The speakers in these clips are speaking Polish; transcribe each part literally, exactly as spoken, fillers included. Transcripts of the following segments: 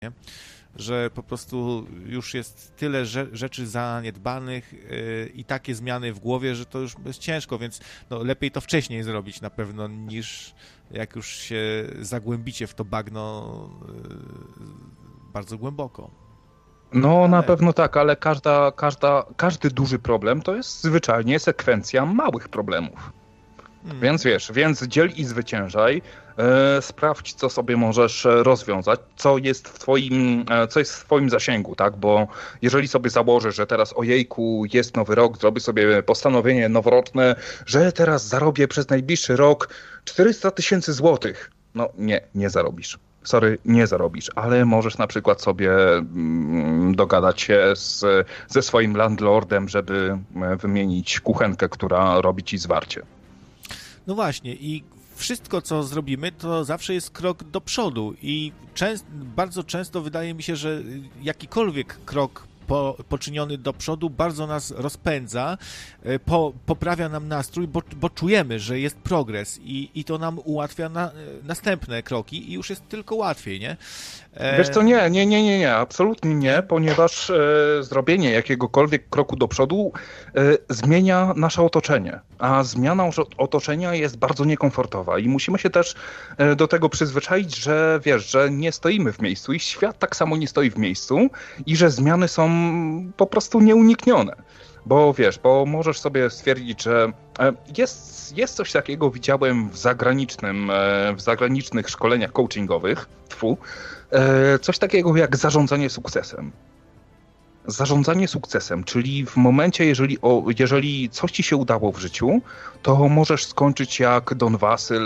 nie? Że po prostu już jest tyle rzeczy zaniedbanych i takie zmiany w głowie, że to już jest ciężko, więc no, lepiej to wcześniej zrobić na pewno, niż jak już się zagłębicie w to bagno bardzo głęboko. No ale... na pewno tak, ale każda, każda, każdy duży problem to jest zwyczajnie sekwencja małych problemów. Hmm. Więc wiesz, więc dziel i zwyciężaj, e, sprawdź, co sobie możesz rozwiązać, co jest w twoim, e, co jest w twoim zasięgu, tak? Bo jeżeli sobie założysz, że teraz ojejku, jest nowy rok, zrobię sobie postanowienie noworoczne, że teraz zarobię przez najbliższy rok czterysta tysięcy złotych. No nie, nie zarobisz. Sorry, nie zarobisz, ale możesz na przykład sobie mm, dogadać się z, ze swoim landlordem, żeby wymienić kuchenkę, która robi ci zwarcie. No właśnie i wszystko, co zrobimy, to zawsze jest krok do przodu i częst, bardzo często wydaje mi się, że jakikolwiek krok po, poczyniony do przodu bardzo nas rozpędza, po, poprawia nam nastrój, bo, bo czujemy, że jest progres i, i to nam ułatwia na, następne kroki i już jest tylko łatwiej, nie? E... Wiesz co, nie, nie, nie, nie, nie, absolutnie nie, ponieważ e, zrobienie jakiegokolwiek kroku do przodu e, zmienia nasze otoczenie, a zmiana otoczenia jest bardzo niekomfortowa i musimy się też e, do tego przyzwyczaić, że wiesz, że nie stoimy w miejscu i świat tak samo nie stoi w miejscu i że zmiany są po prostu nieuniknione. Bo wiesz, bo możesz sobie stwierdzić, że jest, jest coś takiego, widziałem w zagranicznym, w zagranicznych szkoleniach coachingowych, tfu, coś takiego jak zarządzanie sukcesem. Zarządzanie sukcesem, czyli w momencie, jeżeli, o, jeżeli coś ci się udało w życiu, to możesz skończyć jak Don Wasyl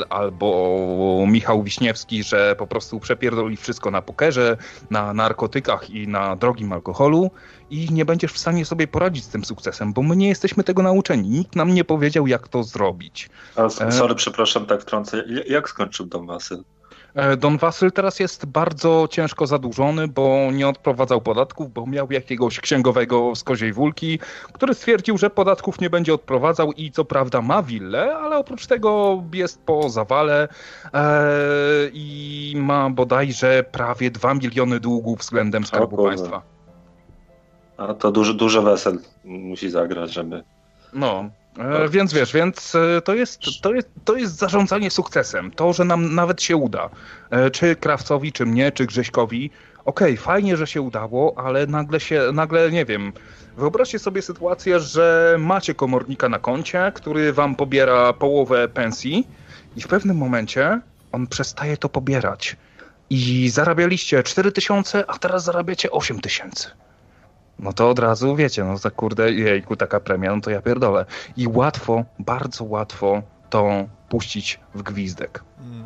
albo Michał Wiśniewski, że po prostu przepierdoli wszystko na pokerze, na narkotykach i na drogim alkoholu i nie będziesz w stanie sobie poradzić z tym sukcesem, bo my nie jesteśmy tego nauczeni. Nikt nam nie powiedział, jak to zrobić. A, sorry, e... przepraszam, tak wtrącę. Jak skończył Don Wasyl? Don Wasyl teraz jest bardzo ciężko zadłużony, bo nie odprowadzał podatków, bo miał jakiegoś księgowego z Koziej Wólki, który stwierdził, że podatków nie będzie odprowadzał i co prawda ma willę, ale oprócz tego jest po zawale e, i ma bodajże prawie dwa miliony długów względem Skarbu Państwa. A to duży, duży wesel musi zagrać, żeby... No... E, więc wiesz, więc to jest, to, jest, to jest zarządzanie sukcesem. To, że nam nawet się uda. E, czy Krawcowi, czy mnie, czy Grześkowi. Okej, okay, fajnie, że się udało, ale nagle się, nagle nie wiem. Wyobraźcie sobie sytuację, że macie komornika na koncie, który wam pobiera połowę pensji i w pewnym momencie on przestaje to pobierać. I zarabialiście cztery tysiące, a teraz zarabiacie osiem tysięcy. No to od razu wiecie, no za kurde, jejku, taka premia, no to ja pierdolę. I łatwo, bardzo łatwo to puścić w gwizdek.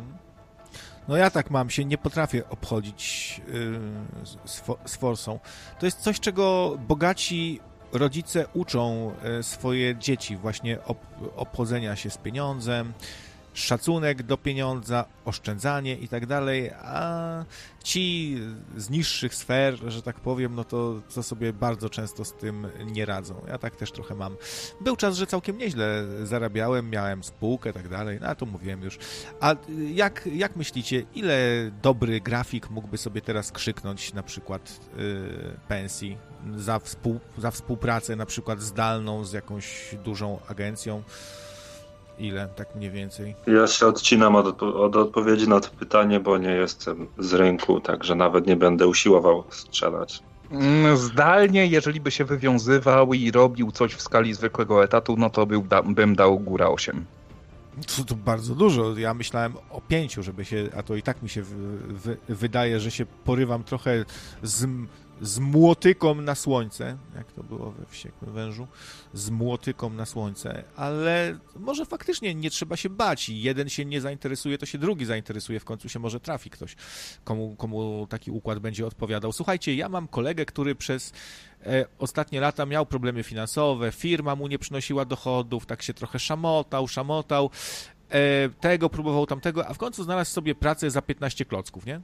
No ja tak mam, się nie potrafię obchodzić yy, z, fo- z forsą. To jest coś, czego bogaci rodzice uczą yy, swoje dzieci, właśnie ob- obchodzenia się z pieniądzem, szacunek do pieniądza, oszczędzanie i tak dalej, a ci z niższych sfer, że tak powiem, no to, to sobie bardzo często z tym nie radzą. Ja tak też trochę mam. Był czas, że całkiem nieźle zarabiałem, miałem spółkę i tak dalej, no to mówiłem już. A jak, jak myślicie, ile dobry grafik mógłby sobie teraz krzyknąć na przykład yy, pensji za, współ, za współpracę na przykład zdalną z jakąś dużą agencją? Ile, tak mniej więcej? Ja się odcinam od, od odpowiedzi na to pytanie, bo nie jestem z rynku, także nawet nie będę usiłował strzelać. Zdalnie, jeżeli by się wywiązywał i robił coś w skali zwykłego etatu, no to był, da, bym dał góra osiem. To, to bardzo dużo. Ja myślałem o pięciu, żeby się, a to i tak mi się w, w, wydaje, że się porywam trochę z, z młotyką na słońce, jak to było we Wściekłym Wężu, z młotyką na słońce, ale może faktycznie nie trzeba się bać. Jeden się nie zainteresuje, to się drugi zainteresuje, w końcu się może trafi ktoś, komu, komu taki układ będzie odpowiadał. Słuchajcie, ja mam kolegę, który przez e, ostatnie lata miał problemy finansowe, firma mu nie przynosiła dochodów, tak się trochę szamotał, szamotał, e, tego próbował tamtego, a w końcu znalazł sobie pracę za piętnaście klocków, nie?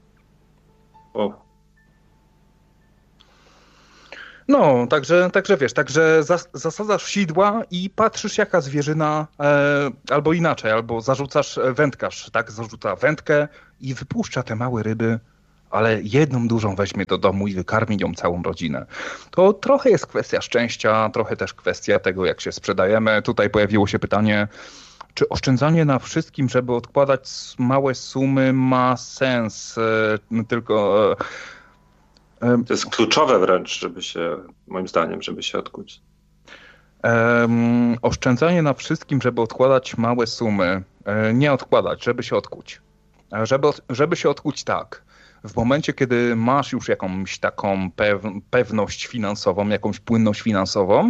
O. No, także, także wiesz, także zas, zasadzasz sidła i patrzysz jaka zwierzyna, e, albo inaczej, albo zarzucasz wędkarz, tak, zarzuca wędkę i wypuszcza te małe ryby, ale jedną dużą weźmie do domu i wykarmi nią całą rodzinę. To trochę jest kwestia szczęścia, trochę też kwestia tego, jak się sprzedajemy. Tutaj pojawiło się pytanie, czy oszczędzanie na wszystkim, żeby odkładać małe sumy, ma sens? Tylko... To jest kluczowe wręcz, żeby się, moim zdaniem, żeby się odkuć. Um, oszczędzanie na wszystkim, żeby odkładać małe sumy. Nie odkładać, żeby się odkuć. Żeby, żeby się odkuć tak. W momencie, kiedy masz już jakąś taką pewność finansową, jakąś płynność finansową,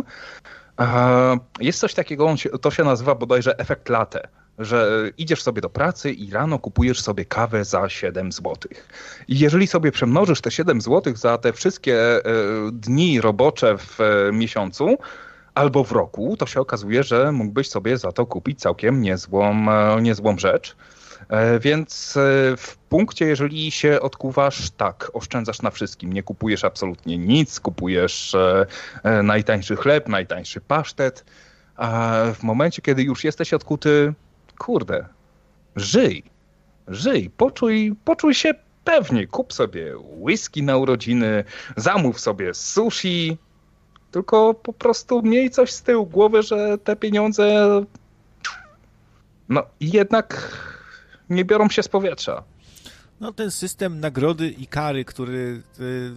jest coś takiego, to się nazywa bodajże efekt latte, że idziesz sobie do pracy i rano kupujesz sobie kawę za siedem złotych. I jeżeli sobie przemnożysz te siedem złotych za te wszystkie dni robocze w miesiącu albo w roku, to się okazuje, że mógłbyś sobie za to kupić całkiem niezłą, niezłą rzecz. Więc w punkcie, jeżeli się odkuwasz, tak, oszczędzasz na wszystkim. Nie kupujesz absolutnie nic, kupujesz najtańszy chleb, najtańszy pasztet. A w momencie, kiedy już jesteś odkuty, kurde, żyj, żyj, poczuj, poczuj się pewnie. Kup sobie whisky na urodziny, zamów sobie sushi, tylko po prostu miej coś z tyłu głowy, że te pieniądze no jednak nie biorą się z powietrza. No ten system nagrody i kary, który y,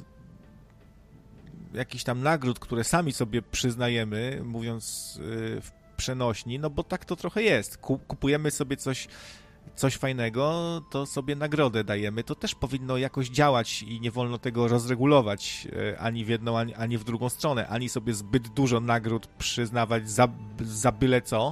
jakiś tam nagród, które sami sobie przyznajemy, mówiąc y, w przenośni, no bo tak to trochę jest. Kupujemy sobie coś, coś fajnego, to sobie nagrodę dajemy. To też powinno jakoś działać i nie wolno tego rozregulować y, ani w jedną, ani, ani w drugą stronę, ani sobie zbyt dużo nagród przyznawać za, za byle co.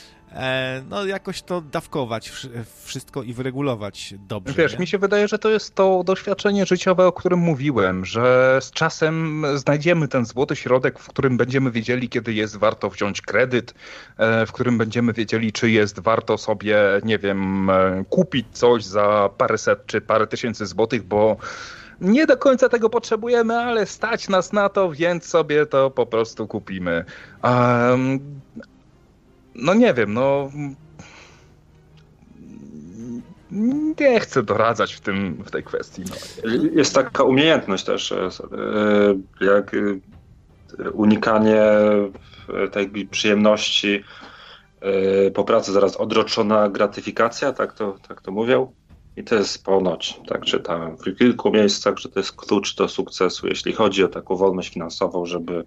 No jakoś to dawkować wszystko i wyregulować dobrze. Wiesz, nie? mi się wydaje, że to jest to doświadczenie życiowe, o którym mówiłem, że z czasem znajdziemy ten złoty środek, w którym będziemy wiedzieli, kiedy jest warto wziąć kredyt, w którym będziemy wiedzieli, czy jest warto sobie, nie wiem, kupić coś za paręset czy parę tysięcy złotych, bo nie do końca tego potrzebujemy, ale stać nas na to, więc sobie to po prostu kupimy. Um, No nie wiem, no nie chcę doradzać w tym, w tej kwestii. No. Jest taka umiejętność też, jak unikanie tej przyjemności po pracy, zaraz odroczona gratyfikacja, tak to, tak to mówią. I to jest ponoć, tak czytałem w kilku miejscach, że to jest klucz do sukcesu, jeśli chodzi o taką wolność finansową, żeby,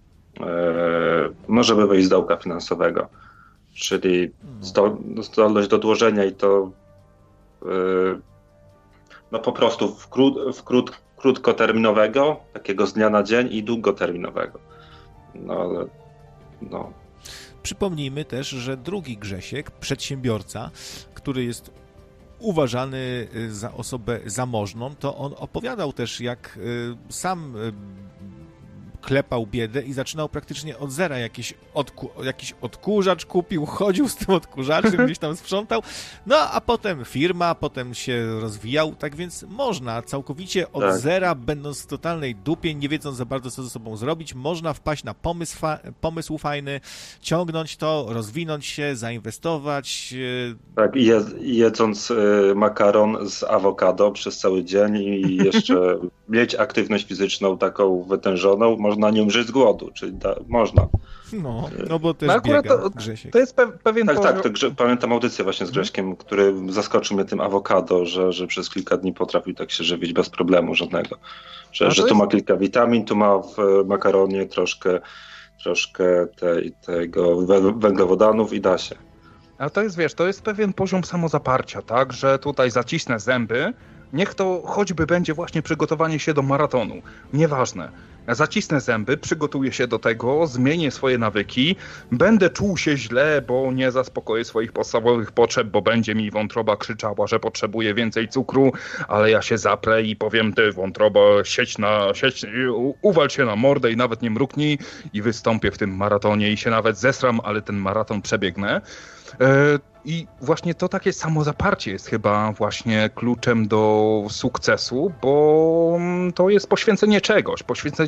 no żeby wyjść z dołka finansowego. Czyli zdolność do dłożenia i to yy, no po prostu w, krót, w krót, krótkoterminowego, takiego z dnia na dzień i długoterminowego. No ale no. Przypomnijmy też, że drugi Grzesiek, przedsiębiorca, który jest uważany za osobę zamożną, to on opowiadał też, jak sam klepał biedę i zaczynał praktycznie od zera. Jakiś, odku, jakiś odkurzacz kupił, chodził z tym odkurzaczem, gdzieś tam sprzątał, no a potem firma, potem się rozwijał, tak więc można całkowicie od tak. zera, będąc w totalnej dupie, nie wiedząc za bardzo, co ze sobą zrobić, można wpaść na pomysł, fa- pomysł fajny, ciągnąć to, rozwinąć się, zainwestować. Tak, i jedz, jedząc y, makaron z awokado przez cały dzień i jeszcze mieć aktywność fizyczną taką wytężoną, można nie umrzeć z głodu, czyli da, można. No, no bo też no biega to, Grzesiek. To jest pe- pewien... Tak, tak, to grze- pamiętam audycję właśnie z Grześkiem, hmm. który zaskoczył mnie tym awokado, że, że przez kilka dni potrafił tak się żywić bez problemu żadnego. Że, że tu jest... ma kilka witamin, tu ma w makaronie troszkę, troszkę te, tego węglowodanów i da się. A to jest, wiesz, to jest pewien poziom samozaparcia, tak, że tutaj zacisnę zęby, niech to choćby będzie właśnie przygotowanie się do maratonu. Nieważne. Zacisnę zęby, przygotuję się do tego, zmienię swoje nawyki, będę czuł się źle, bo nie zaspokoję swoich podstawowych potrzeb, bo będzie mi wątroba krzyczała, że potrzebuje więcej cukru, ale ja się zaprę i powiem, ty wątroba, siedź na, siedź, uwal się na mordę i nawet nie mruknij i wystąpię w tym maratonie i się nawet zesram, ale ten maraton przebiegnę. I właśnie to takie samozaparcie jest chyba właśnie kluczem do sukcesu, bo to jest poświęcenie czegoś, poświęcenie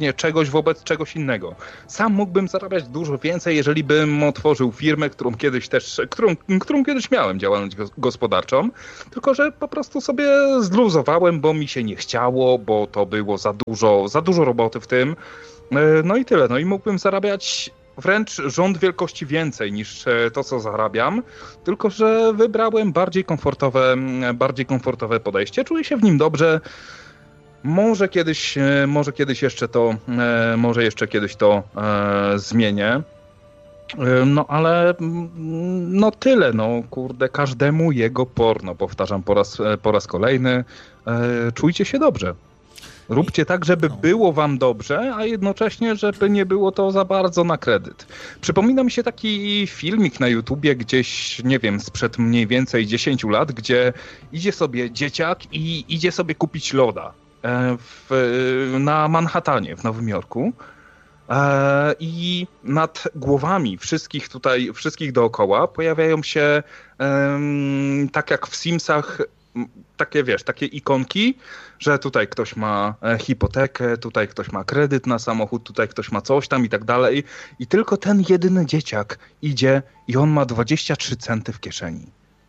wyróżnienie czegoś wobec czegoś innego. Sam mógłbym zarabiać dużo więcej, jeżeli bym otworzył firmę, którą kiedyś też, którą, którą kiedyś miałem działalność gospodarczą, tylko że po prostu sobie zluzowałem, bo mi się nie chciało, bo to było za dużo, za dużo roboty w tym. No i tyle. No i mógłbym zarabiać wręcz rząd wielkości więcej niż to, co zarabiam, tylko że wybrałem bardziej komfortowe, bardziej komfortowe podejście. Czuję się w nim dobrze. Może kiedyś, może kiedyś jeszcze to, może jeszcze kiedyś to e, zmienię. No ale no tyle, no kurde, każdemu jego porno, powtarzam po raz, po raz kolejny. E, czujcie się dobrze. Róbcie tak, żeby no. było wam dobrze, a jednocześnie, żeby nie było to za bardzo na kredyt. Przypomina mi się taki filmik na YouTubie gdzieś, nie wiem, sprzed mniej więcej dziesięciu lat, gdzie idzie sobie dzieciak i idzie sobie kupić loda w, na Manhattanie w Nowym Jorku. I nad głowami wszystkich tutaj, wszystkich dookoła pojawiają się, tak jak w Simsach, takie, wiesz, takie ikonki, że tutaj ktoś ma hipotekę, tutaj ktoś ma kredyt na samochód, tutaj ktoś ma coś tam i tak dalej. I tylko ten jedyny dzieciak idzie i on ma dwadzieścia trzy centy w kieszeni.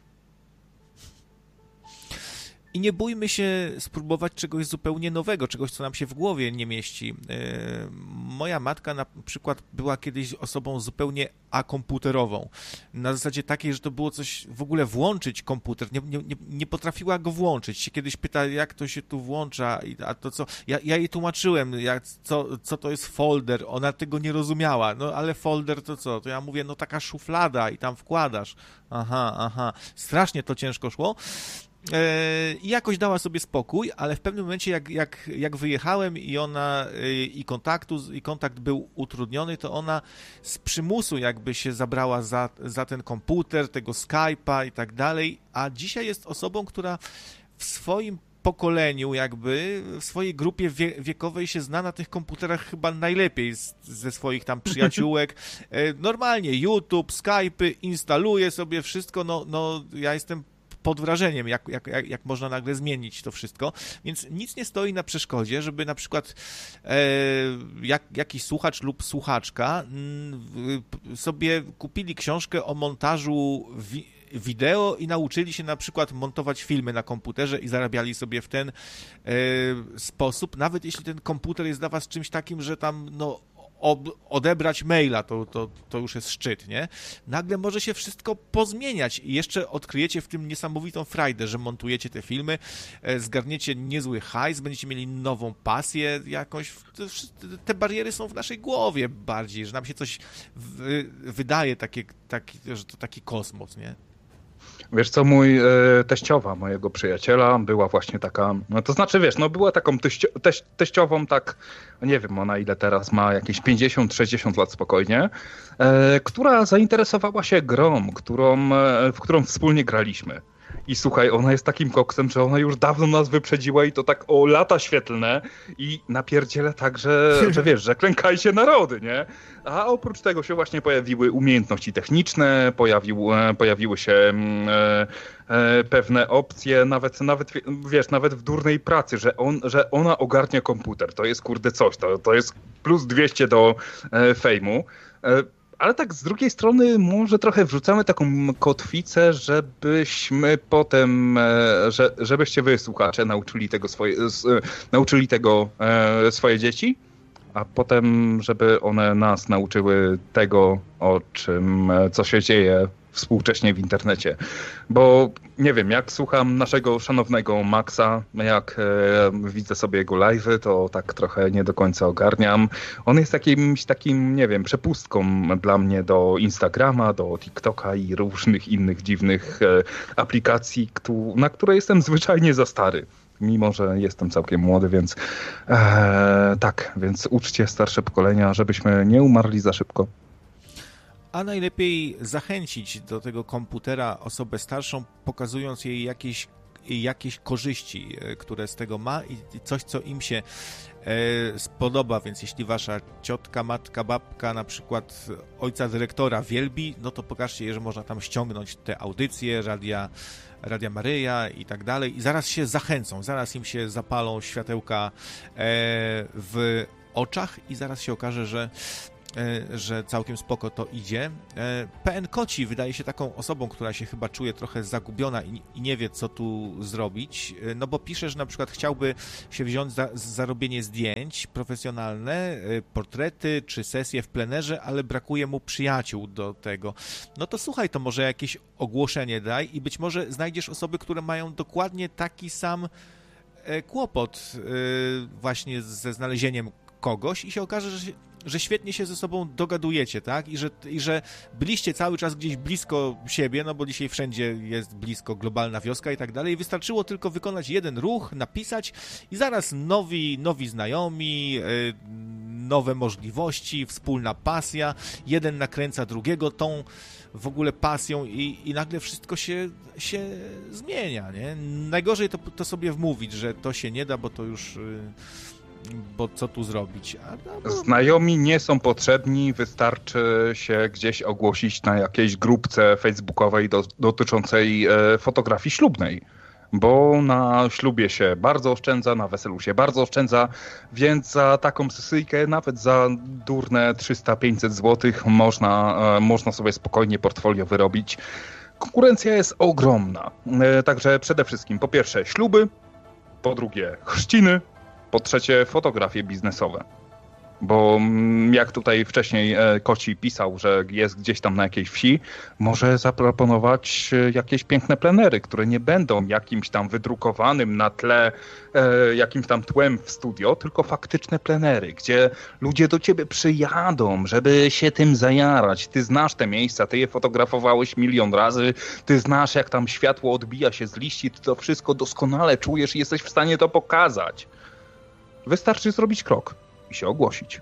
I nie bójmy się spróbować czegoś zupełnie nowego, czegoś, co nam się w głowie nie mieści. Yy, moja matka na przykład była kiedyś osobą zupełnie akomputerową. Na zasadzie takiej, że to było coś w ogóle włączyć komputer. Nie, nie, nie potrafiła go włączyć. Się kiedyś pyta, jak to się tu włącza, a to co... Ja, ja jej tłumaczyłem, jak, co, co to jest folder. Ona tego nie rozumiała. No ale folder to co? To ja mówię, no taka szuflada i tam wkładasz. Aha, aha. Strasznie to ciężko szło. I jakoś dała sobie spokój, ale w pewnym momencie jak, jak, jak wyjechałem i ona i, kontaktu, i kontakt był utrudniony, to ona z przymusu jakby się zabrała za, za ten komputer, tego Skype'a i tak dalej, a dzisiaj jest osobą, która w swoim pokoleniu jakby, w swojej grupie wie, wiekowej się zna na tych komputerach chyba najlepiej z, ze swoich tam przyjaciółek. Normalnie YouTube, Skype'y, instaluje sobie wszystko, no, no ja jestem pod wrażeniem, jak, jak, jak można nagle zmienić to wszystko, więc nic nie stoi na przeszkodzie, żeby na przykład e, jak, jakiś słuchacz lub słuchaczka m, sobie kupili książkę o montażu wi- wideo i nauczyli się na przykład montować filmy na komputerze i zarabiali sobie w ten e, sposób, nawet jeśli ten komputer jest dla was czymś takim, że tam no odebrać maila, to, to, to już jest szczyt, nie? Nagle może się wszystko pozmieniać i jeszcze odkryjecie w tym niesamowitą frajdę, że montujecie te filmy, zgarniecie niezły hajs, będziecie mieli nową pasję jakąś. Te bariery są w naszej głowie bardziej, że nam się coś w, wydaje takie, taki, że to taki kosmos, nie? Wiesz co, mój e, teściowa mojego przyjaciela była właśnie taka, no to znaczy wiesz, no była taką teścio, teś, teściową tak, nie wiem ona ile teraz ma, jakieś pięćdziesiąt sześćdziesiąt lat spokojnie, e, która zainteresowała się grą, którą, e, w którą wspólnie graliśmy. I słuchaj, ona jest takim koksem, że ona już dawno nas wyprzedziła i to tak o lata świetlne i napierdziela tak, że, że wiesz, że klękajcie narody, nie? A oprócz tego się właśnie pojawiły umiejętności techniczne, pojawił, pojawiły się e, e, pewne opcje, nawet, nawet wiesz, nawet w durnej pracy, że, on, że ona ogarnia komputer. To jest kurde coś, to, to jest plus dwieście do e, fejmu. E, Ale tak z drugiej strony może trochę wrzucamy taką kotwicę, żebyśmy potem, że, żebyście wy słuchacze nauczyli tego swoje, nauczyli tego swoje dzieci, a potem żeby one nas nauczyły tego, o czym, co się dzieje współcześnie w internecie. Bo nie wiem, jak słucham naszego szanownego Maxa, jak e, widzę sobie jego live'y, to tak trochę nie do końca ogarniam. On jest jakimś takim, nie wiem, przepustką dla mnie do Instagrama, do TikToka i różnych innych dziwnych e, aplikacji, ktu, na które jestem zwyczajnie za stary. Mimo że jestem całkiem młody, więc e, tak, więc uczcie starsze pokolenia, żebyśmy nie umarli za szybko. A najlepiej zachęcić do tego komputera osobę starszą, pokazując jej jakieś, jakieś korzyści, które z tego ma i coś, co im się e, spodoba, więc jeśli wasza ciotka, matka, babka, na przykład ojca dyrektora wielbi, no to pokażcie jej, że można tam ściągnąć te audycje, radia, Radia Maryja i tak dalej i zaraz się zachęcą, zaraz im się zapalą światełka e, w oczach i zaraz się okaże, że że całkiem spoko to idzie. P N Koci wydaje się taką osobą, która się chyba czuje trochę zagubiona i, i nie wie, co tu zrobić, no bo pisze, że na przykład chciałby się wziąć za, za robienie zdjęć profesjonalne, portrety czy sesje w plenerze, ale brakuje mu przyjaciół do tego. No to słuchaj, to może jakieś ogłoszenie daj i być może znajdziesz osoby, które mają dokładnie taki sam kłopot właśnie ze znalezieniem kogoś i się okaże, że, że świetnie się ze sobą dogadujecie, tak? I że, i że byliście cały czas gdzieś blisko siebie, no bo dzisiaj wszędzie jest blisko globalna wioska i tak dalej. I wystarczyło tylko wykonać jeden ruch, napisać i zaraz nowi, nowi znajomi, yy, nowe możliwości, wspólna pasja. Jeden nakręca drugiego tą w ogóle pasją i, i nagle wszystko się, się zmienia, nie? Najgorzej to, to sobie wmówić, że to się nie da, bo to już... Yy, bo co tu zrobić? A, no, Znajomi nie są potrzebni, wystarczy się gdzieś ogłosić na jakiejś grupce facebookowej do, dotyczącej e, fotografii ślubnej, bo na ślubie się bardzo oszczędza, na weselu się bardzo oszczędza, więc za taką sesyjkę, nawet za durne trzysta pięćset złotych można, e, można sobie spokojnie portfolio wyrobić. Konkurencja jest ogromna, e, także przede wszystkim po pierwsze śluby, po drugie chrzciny, po trzecie, fotografie biznesowe. Bo jak tutaj wcześniej Koci pisał, że jest gdzieś tam na jakiejś wsi, może zaproponować jakieś piękne plenery, które nie będą jakimś tam wydrukowanym na tle, jakimś tam tłem w studio, tylko faktyczne plenery, gdzie ludzie do ciebie przyjadą, żeby się tym zajarać. Ty znasz te miejsca, ty je fotografowałeś milion razy, ty znasz, jak tam światło odbija się z liści, ty to wszystko doskonale czujesz i jesteś w stanie to pokazać. Wystarczy zrobić krok i się ogłosić.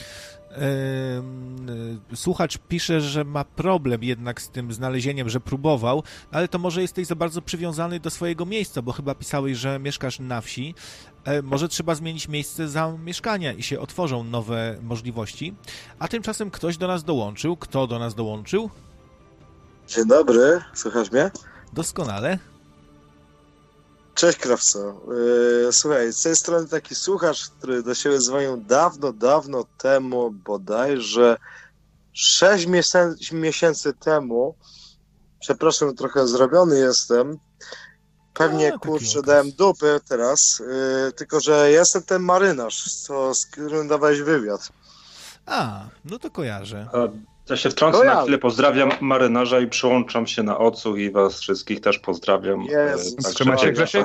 Słuchacz pisze, że ma problem jednak z tym znalezieniem, że próbował, ale to może jesteś za bardzo przywiązany do swojego miejsca, bo chyba pisałeś, że mieszkasz na wsi. Może trzeba zmienić miejsce zamieszkania i się otworzą nowe możliwości. A tymczasem ktoś do nas dołączył. Kto do nas dołączył? Dzień dobry, słychać mnie? Doskonale. Cześć, krawco. Yy, słuchaj, z tej strony taki słuchacz, który do siebie dzwonił dawno, dawno temu, bodajże sześć miesięcy, miesięcy temu. Przepraszam, trochę zrobiony jestem. Pewnie, A, kurczę, dałem dupy teraz, yy, tylko że jestem ten marynarz, co, z którym dawałeś wywiad. A, no to kojarzę. A, ja się wtrącę na chwilę, pozdrawiam marynarza i przyłączam się na odsłuch i was wszystkich też pozdrawiam. Jezus, tak, trzymaj się, Grzesiek.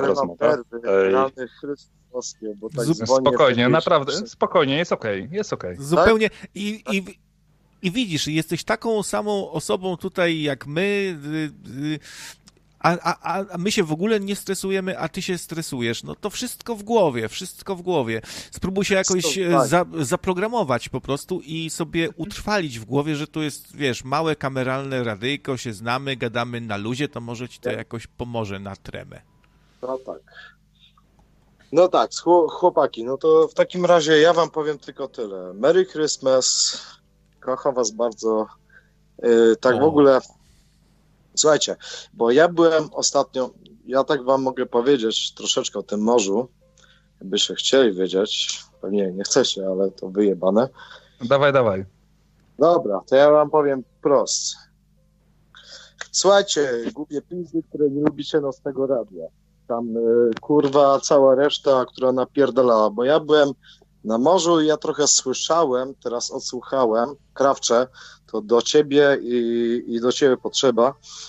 Spokojnie, naprawdę, spokojnie, jest okej, okay, jest okej. Okay. Zupełnie i, i, i widzisz, jesteś taką samą osobą tutaj jak my, a, a, a my się w ogóle nie stresujemy, a ty się stresujesz. No to wszystko w głowie, wszystko w głowie. Spróbuj się jakoś za, zaprogramować po prostu i sobie utrwalić w głowie, że tu jest, wiesz, małe kameralne radyjko, się znamy, gadamy na luzie, to może ci to jakoś pomoże na tremę. No tak. No tak, chłopaki, no to w takim razie ja wam powiem tylko tyle. Merry Christmas, kocham was bardzo. Yy, tak o. w ogóle... Słuchajcie, bo ja byłem ostatnio, ja tak wam mogę powiedzieć troszeczkę o tym morzu, jakbyście chcieli wiedzieć, pewnie nie chcecie, ale to wyjebane. Dawaj, dawaj. Dobra, to ja wam powiem prost. Słuchajcie, głupie pizdy, które nie lubicie nocnego radia. Tam y, kurwa cała reszta, która napierdalała, bo ja byłem na morzu i ja trochę słyszałem, teraz odsłuchałem, Krawcze, to do ciebie i, i do ciebie potrzeba.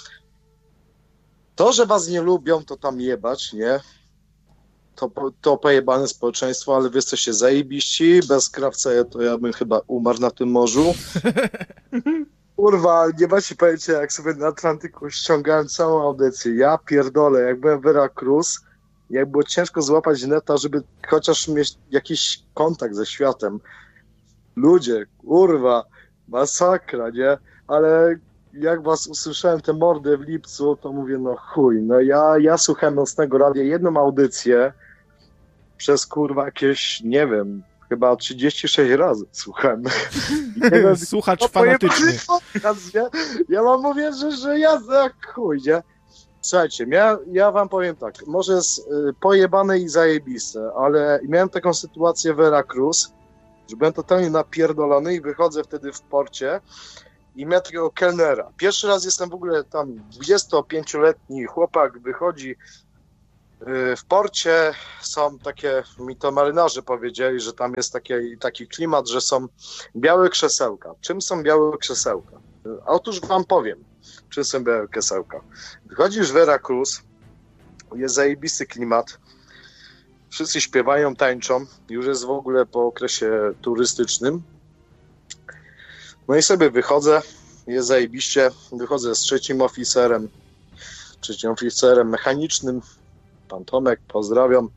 To, że was nie lubią, to tam jebać, nie? To, to pojebane społeczeństwo, ale wy jesteście zajebiści, bez Krawca to ja bym chyba umarł na tym morzu. Kurwa, nie macie pojęcia, jak sobie na Atlantyku ściągałem całą audycję. Ja pierdolę, jak byłem w Veracruz, jak było ciężko złapać neta, żeby chociaż mieć jakiś kontakt ze światem. Ludzie, kurwa, masakra, nie? Ale jak was usłyszałem te mordy w lipcu, to mówię, no chuj, no ja, ja słuchałem nocnego radia, jedną audycję przez kurwa jakieś, nie wiem, chyba trzydzieści sześć razy słuchałem. Słuchacz no, fanatyczny. Podcast, nie? Ja wam mówię, że, że ja jak chuj, nie? Słuchajcie, ja, ja wam powiem tak, może jest y, pojebane i zajebiste, ale miałem taką sytuację w Veracruz, że byłem totalnie napierdolony i wychodzę wtedy w porcie i miałem takiego kelnera. Pierwszy raz jestem w ogóle tam dwudziestopięcioletni chłopak, wychodzi w porcie, są takie, mi to marynarze powiedzieli, że tam jest taki, taki klimat, że są białe krzesełka. Czym są białe krzesełka? Otóż wam powiem, czym są białe krzesełka. Wychodzisz w Veracruz, jest zajebisty klimat, wszyscy śpiewają, tańczą, już jest w ogóle po okresie turystycznym. No i sobie wychodzę, jest zajebiście, wychodzę z trzecim oficerem, trzecim oficerem mechanicznym, pan Tomek, pozdrawiam.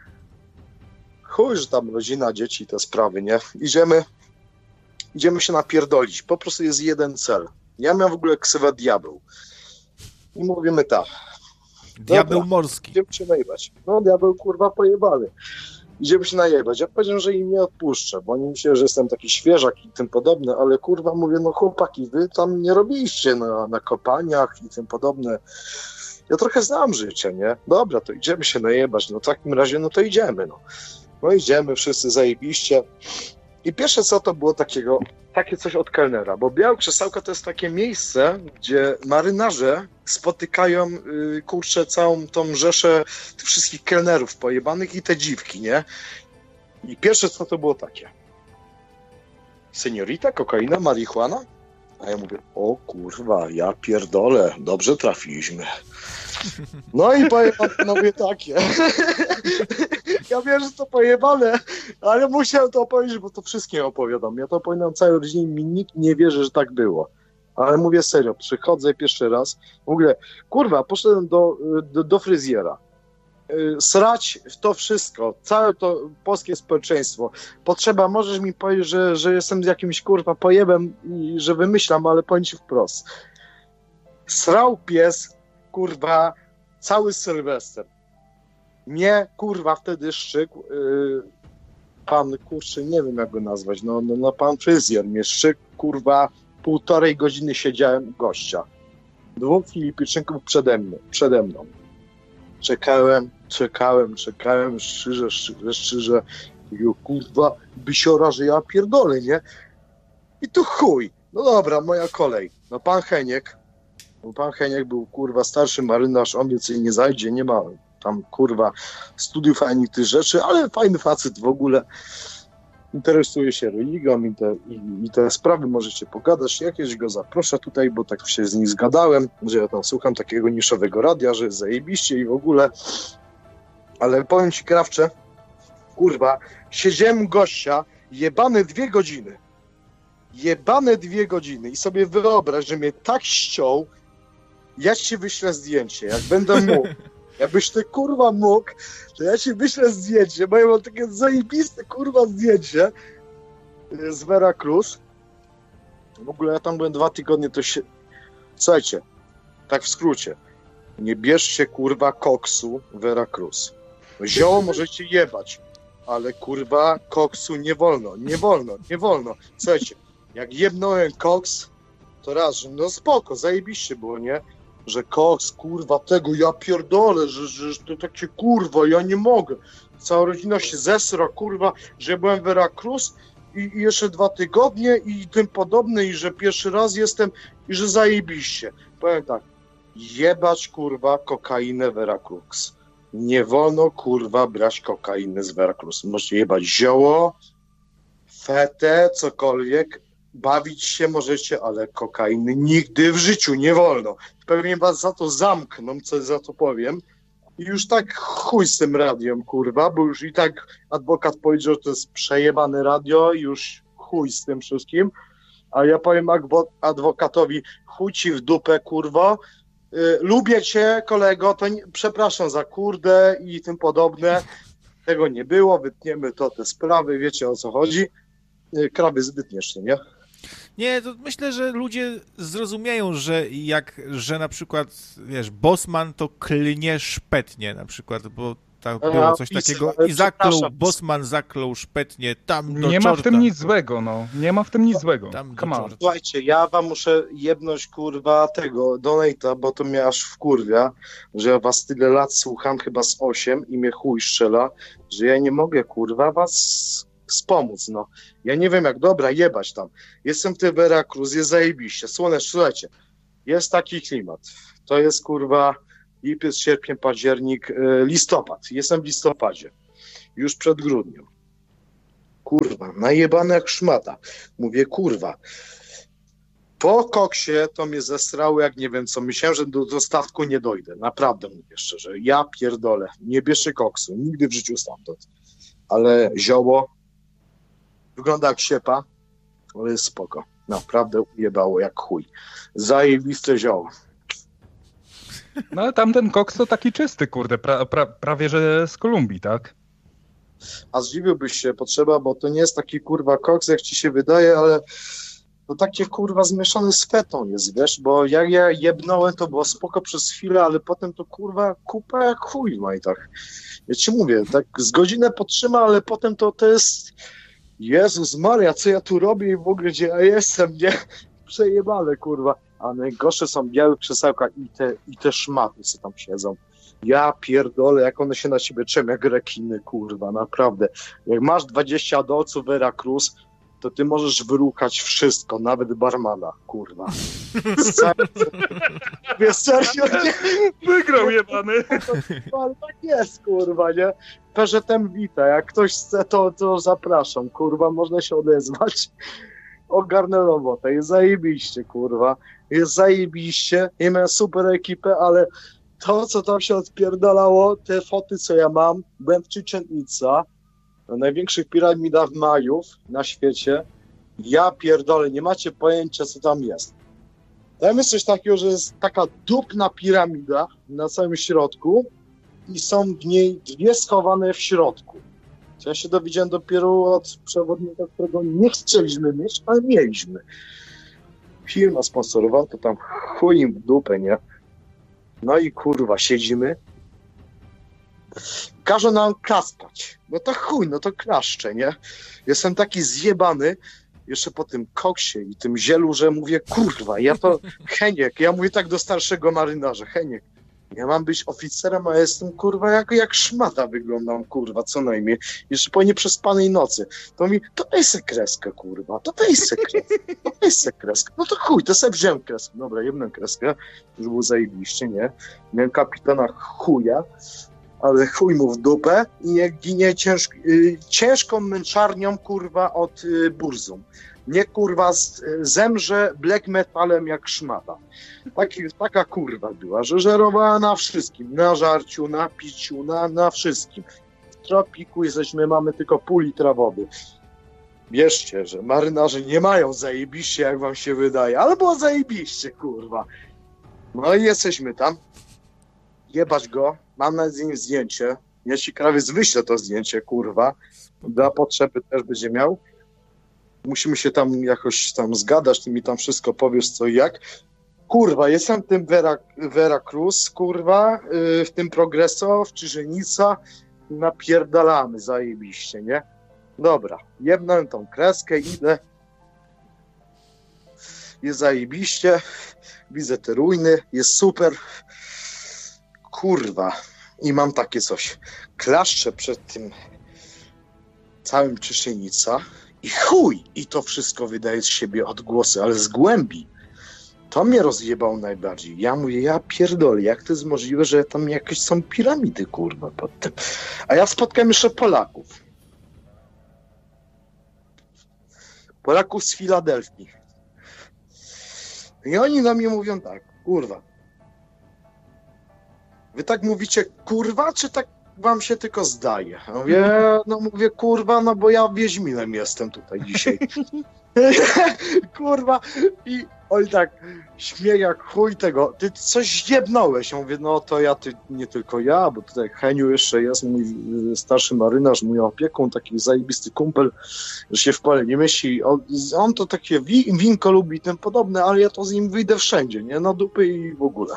Chuj, że tam rodzina, dzieci, te sprawy, nie? Idziemy, idziemy się napierdolić, po prostu jest jeden cel. Ja miałem w ogóle ksywę diabeł. I mówimy tak. Diabeł dobra, morski. Idziemy się najebać. No diabeł kurwa pojebany. Idziemy się najebać. Ja powiedziałem, że im nie odpuszczę, bo oni myślą, że jestem taki świeżak i tym podobne, ale kurwa mówię, no chłopaki, wy tam nie robiliście na, na kopaniach i tym podobne. Ja trochę znam życie, nie? Dobra, to idziemy się najebać. No w takim razie, no to idziemy, no. No idziemy, wszyscy zajebiście. I pierwsze co to było takiego, takie coś od kelnera, bo Białe Krzesełka to jest takie miejsce, gdzie marynarze spotykają, yy, kurczę, całą tą rzeszę tych wszystkich kelnerów pojebanych i te dziwki, nie? I pierwsze co to było takie. Seniorita, kokaina, marihuana? A ja mówię, o kurwa, ja pierdolę, dobrze trafiliśmy. No i powiem panowie takie. Ja wiem, że to pojebane, ale musiałem to opowiedzieć, bo to wszystkim opowiadam. Ja to opowiadam całej rodzinie, mi nikt nie wierzy, że tak było. Ale mówię serio, przychodzę pierwszy raz, w ogóle, kurwa, poszedłem do, do, do fryzjera. Srać w to wszystko, całe to polskie społeczeństwo. Potrzeba, możesz mi powiedzieć, że, że jestem z jakimś kurwa pojebem i że wymyślam, ale powiem ci wprost. Srał pies, kurwa, cały Sylwester. Mnie, kurwa, wtedy szczykł yy, pan, kurczę, nie wiem jak go nazwać, no, no, no pan fryzjer mnie szczykł, kurwa, półtorej godziny siedziałem gościa. Dwóch Filipijczyków przede mną, przede mną. Czekałem, czekałem, czekałem, szczerze, szczerze, szczerze, kurwa, bysiora, że ja pierdolę, nie? I tu chuj, no dobra, moja kolej. No pan Heniek, no pan Heniek był, kurwa, starszy marynarz, on więcej nie zajdzie, nie ma tam, kurwa, studiów ani tych rzeczy, ale fajny facet w ogóle. Interesuje się religią i te, i, i te sprawy, możecie pogadać. Jakieś go zaproszę tutaj, bo tak się z nim zgadałem, że ja tam słucham takiego niszowego radia, że jest zajebiście i w ogóle. Ale powiem ci, krawcze, kurwa, siedziałem gościa, jebane dwie godziny. Jebane dwie godziny i sobie wyobraź, że mnie tak ściął, ja ci wyślę zdjęcie, jak będę mógł. Jakbyś ty, kurwa, mógł, to ja ci wyślę zdjęcie, bo ja mam takie zajebiste, kurwa, zdjęcie z Veracruz. W ogóle ja tam byłem dwa tygodnie, to się... Słuchajcie, tak w skrócie, nie bierzcie, kurwa, koksu w Veracruz. Zioło możecie jebać, ale, kurwa, koksu nie wolno, nie wolno, nie wolno. Słuchajcie, jak jebnąłem koks, to raz, że no spoko, zajebiście było, nie? Że koks, kurwa, tego, ja pierdolę, że, że, że to takie, kurwa, ja nie mogę. Cała rodzina się zesra, kurwa, że byłem w Veracruz i, i jeszcze dwa tygodnie i tym podobne, i że pierwszy raz jestem i że zajebiście. Powiem tak, jebać, kurwa, kokainę Veracruz. Nie wolno, kurwa, brać kokainy z Veracruz. Możecie jebać zioło, fetę, cokolwiek, bawić się możecie, ale kokainy nigdy w życiu nie wolno. Pewnie was za to zamkną, co za to powiem. I już tak chuj z tym radiem, kurwa, bo już i tak adwokat powiedział, że to jest przejebane radio, już chuj z tym wszystkim. A ja powiem adwokatowi, chuj ci w dupę, kurwa. Yy, lubię cię, kolego, to nie, przepraszam za kurde i tym podobne. Tego nie było, wytniemy to, te sprawy, wiecie o co chodzi. Yy, krawy zbyt jeszcze, nie? Nie, to myślę, że ludzie zrozumieją, że jak, że na przykład, wiesz, Bosman to klnie szpetnie na przykład, bo tak było coś takiego i zaklął, Bosman zaklął szpetnie tam do Nie czorta. ma w tym nic złego, no. Nie ma w tym nic złego. Tam Come on. Słuchajcie, ja wam muszę jebnąć, kurwa, tego donate'a, bo to mnie aż wkurwia, że ja was tyle lat słucham, chyba z osiem i mnie chuj strzela, że ja nie mogę, kurwa, was wspomóc, no. Ja nie wiem jak, dobra, jebać tam. Jestem w tej Veracruz, jest zajebiście, słoneczne, słuchajcie, jest taki klimat. To jest, kurwa, lipiec, sierpień, październik, listopad. Jestem w listopadzie, już przed grudniem. Kurwa, najebane jak szmata. Mówię, kurwa, po koksie to mnie zestrało jak nie wiem co. Myślałem, że do, do statku nie dojdę. Naprawdę mówię szczerze. Ja pierdolę. Nie bierzcie koksu. Nigdy w życiu stamtąd. Ale zioło wygląda jak siepa, ale jest spoko. Naprawdę ujebało jak chuj. Zajebiste zioło. No ale tamten koks to taki czysty, kurde, pra, pra, prawie że z Kolumbii, tak? A zdziwiłbyś się, potrzeba, bo to nie jest taki kurwa koks, jak ci się wydaje, ale to takie kurwa zmieszane z fetą jest, wiesz, bo jak ja jebnąłem, to było spoko przez chwilę, ale potem to kurwa kupa jak chuj w majtach. Ja ci mówię, tak z godzinę potrzyma, ale potem to, to jest Jezus Maria, co ja tu robię i w ogóle gdzie ja jestem, nie? Przejebane, kurwa. A najgorsze są białe krzesełka i te, i te szmaty, co tam siedzą. Ja pierdolę, jak one się na ciebie czem, jak rekiny, kurwa, naprawdę. Jak masz dwadzieścia dolców Veracruz, to ty możesz wyrukać wszystko, nawet barmana, kurwa. Wiesz, serio, nie? Wygrał jebany. Ale tak jest, kurwa, nie? P Z M Vita, jak ktoś chce, to, to zapraszam, kurwa, można się odezwać. Ogarnę robotę, jest zajebiście, kurwa. Jest zajebiście, ja miałem super ekipę, ale to, co tam się odpierdalało, te foty, co ja mam, byłem w Chichen Itza, na największych piramidach Majów na świecie. Ja pierdolę, nie macie pojęcia, co tam jest. Tam jest coś takiego, że jest taka dupna piramida na całym środku i są w niej dwie schowane w środku. Ja się dowiedziałem dopiero od przewodnika, którego nie chcieliśmy mieć, ale mieliśmy. Firma sponsorowała, to tam chuj im w dupę, nie? No i kurwa, siedzimy. Każą nam klaskać. No to chuj, no to klaszcze, nie? Jestem taki zjebany, jeszcze po tym koksie i tym zielu, że mówię, kurwa, ja to, Heniek, ja mówię tak do starszego marynarza, Heniek, ja mam być oficerem, a jestem, kurwa, jak, jak szmata wyglądam, kurwa, co najmniej. Jeszcze po nieprzespanej nocy. To mi, to weź se kreskę, kurwa, to weź se kreskę, to weź se kreskę. No to chuj, to sobie wziąłem kreskę. Dobra, jedną kreskę, już było zajebiście, nie? Miałem kapitana chuja, ale chuj mu w dupę i nie ginie ciężk, y, ciężką męczarnią, kurwa, od y, burzum. Nie, kurwa, z, zemrze black metalem jak szmata. Taki, taka kurwa była, że żerowała na wszystkim. Na żarciu, na piciu, na, na wszystkim. W tropiku jesteśmy, mamy tylko pół litra wody. Wierzcie, że marynarze nie mają zajebiście, jak wam się wydaje, ale było zajebiście, kurwa. No i jesteśmy tam. Jebać go. Mam nawet z nim zdjęcie. Ja ci krawiec wyślę to zdjęcie, kurwa. Dla potrzeby też będzie miał. Musimy się tam jakoś tam zgadać, ty mi tam wszystko powiesz co i jak. Kurwa, jestem w tym Vera, Veracruz, kurwa, yy, w tym Progreso, w Czyżenica, napierdalamy zajebiście, nie? Dobra, jebnę tą kreskę, idę. Jest zajebiście, widzę te ruiny, jest super. Kurwa, i mam takie coś. Klaszczę przed tym całym Czyżenica. I chuj! I to wszystko wydaje z siebie odgłosy, ale z głębi. To mnie rozjebało najbardziej. Ja mówię, ja pierdolę, jak to jest możliwe, że tam jakieś są piramidy, kurwa, pod tym. A ja spotkałem jeszcze Polaków. Polaków z Filadelfii. I oni na mnie mówią tak, kurwa. Wy tak mówicie, kurwa, czy tak wam się tylko zdaje? Ja mówię, no mówię, kurwa, no bo ja Wiedźminem jestem tutaj dzisiaj. Kurwa. I oj tak, śmieje jak chuj tego, ty coś jebnąłeś. Ja mówię, no to ja, ty, nie tylko ja, bo tutaj Heniu jeszcze jest mój starszy marynarz, mój opiekun, taki zajebisty kumpel, że się w pole nie myśli. On, on to takie wi- winko lubi i tym podobne, ale ja to z nim wyjdę wszędzie, nie? Na dupy i w ogóle.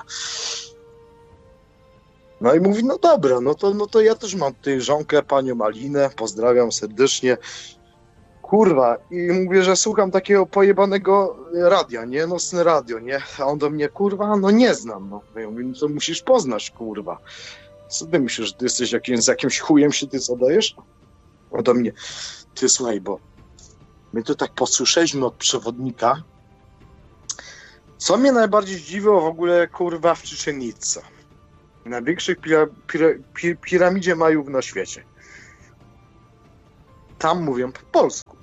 No i mówi, no dobra, no to, no to ja też mam tutaj żonkę, panią Alinę, pozdrawiam serdecznie. Kurwa, i mówię, że słucham takiego pojebanego radia, nie? Nocne radio, nie? A on do mnie, kurwa, no nie znam, no. Ja mówię, no to musisz poznać, kurwa. Co ty myślisz, że ty jesteś jakimś, z jakimś chujem się ty zadajesz? do mnie, ty słuchaj, bo my to tak posłyszeliśmy od przewodnika, co mnie najbardziej zdziwiło w ogóle, kurwa, w Czyczenicy. Największej pira, pira, pir, piramidzie Majów na świecie. Tam mówią po polsku.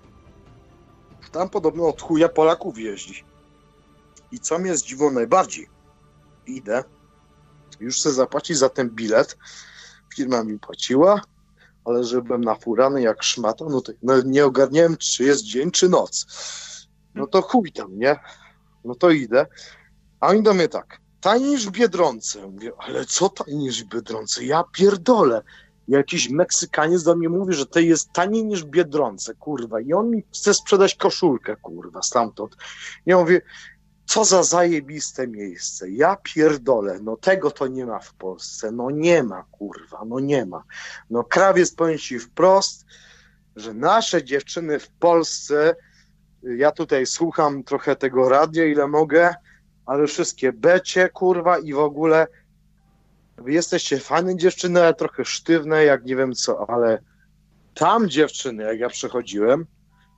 Tam podobno od chuja Polaków jeździ. I co mnie zdziwiło najbardziej? Idę, już chcę zapłacić za ten bilet. Firma mi płaciła, ale że byłem nafurany jak szmata, no to no nie ogarniałem, czy jest dzień, czy noc. No to chuj tam, nie? No to idę. A oni do mnie tak, taniej niż w Biedronce. Mówię, ale co taniej niż w Biedronce? Ja pierdolę. Jakiś Meksykaniec do mnie mówi, że to jest taniej niż w Biedronce, kurwa. I on mi chce sprzedać koszulkę, kurwa, stamtąd. Ja mówię, co za zajebiste miejsce. Ja pierdolę, no tego to nie ma w Polsce. No nie ma, kurwa, no nie ma. No krawiec, powiem ci wprost, że nasze dziewczyny w Polsce, ja tutaj słucham trochę tego radia, ile mogę, ale wszystkie becie, kurwa, i w ogóle wy jesteście fajne dziewczyny, ale trochę sztywne, jak nie wiem co, ale tam dziewczyny, jak ja przechodziłem,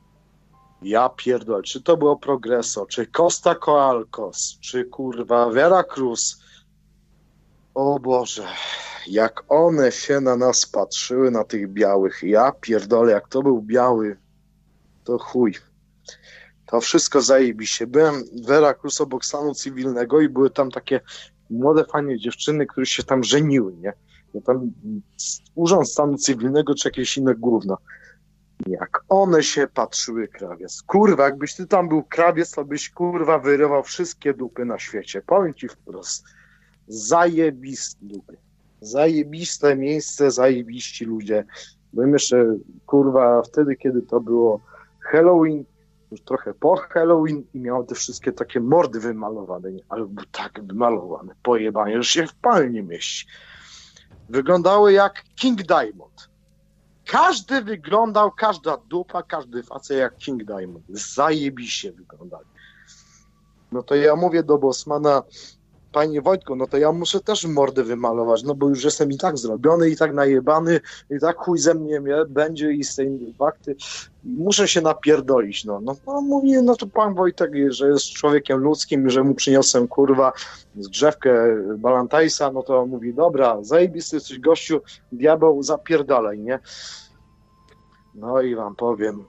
ja pierdolę, czy to było Progreso, czy Costa Coalcos, czy kurwa Veracruz. O Boże, jak one się na nas patrzyły, na tych białych. Ja pierdolę, jak to był biały, to chuj. To wszystko zajebiście. Byłem w Veracruz obok stanu cywilnego i były tam takie młode, fajne dziewczyny, które się tam żeniły, nie? No tam urząd stanu cywilnego czy jakieś inne gówno. Jak one się patrzyły, krawiec. Kurwa, jakbyś ty tam był krawiec, to byś kurwa wyrywał wszystkie dupy na świecie. Powiem ci wprost. Zajebiste dupy. Zajebiste miejsce, zajebiści ludzie. Byłem jeszcze, kurwa, wtedy, kiedy to było Halloween, już trochę po Halloween i miały te wszystkie takie mordy wymalowane, nie? Ale były tak wymalowane, pojebanie, że się w pal nie mieści. Wyglądały jak King Diamond. Każdy wyglądał, każda dupa, każdy facet jak King Diamond. Zajebiście wyglądali. No to ja mówię do Bosmana, panie Wojtku, no to ja muszę też mordę wymalować, no bo już jestem i tak zrobiony, i tak najebany, i tak chuj ze mnie będzie i z tej fakty. Muszę się napierdolić, no. No, no mówi, no to pan Wojtek, że jest człowiekiem ludzkim, że mu przyniosłem, kurwa, zgrzewkę Balantajsa, no to mówi, dobra, zajebisty jesteś gościu, diabeł, zapierdalaj, nie? No i wam powiem,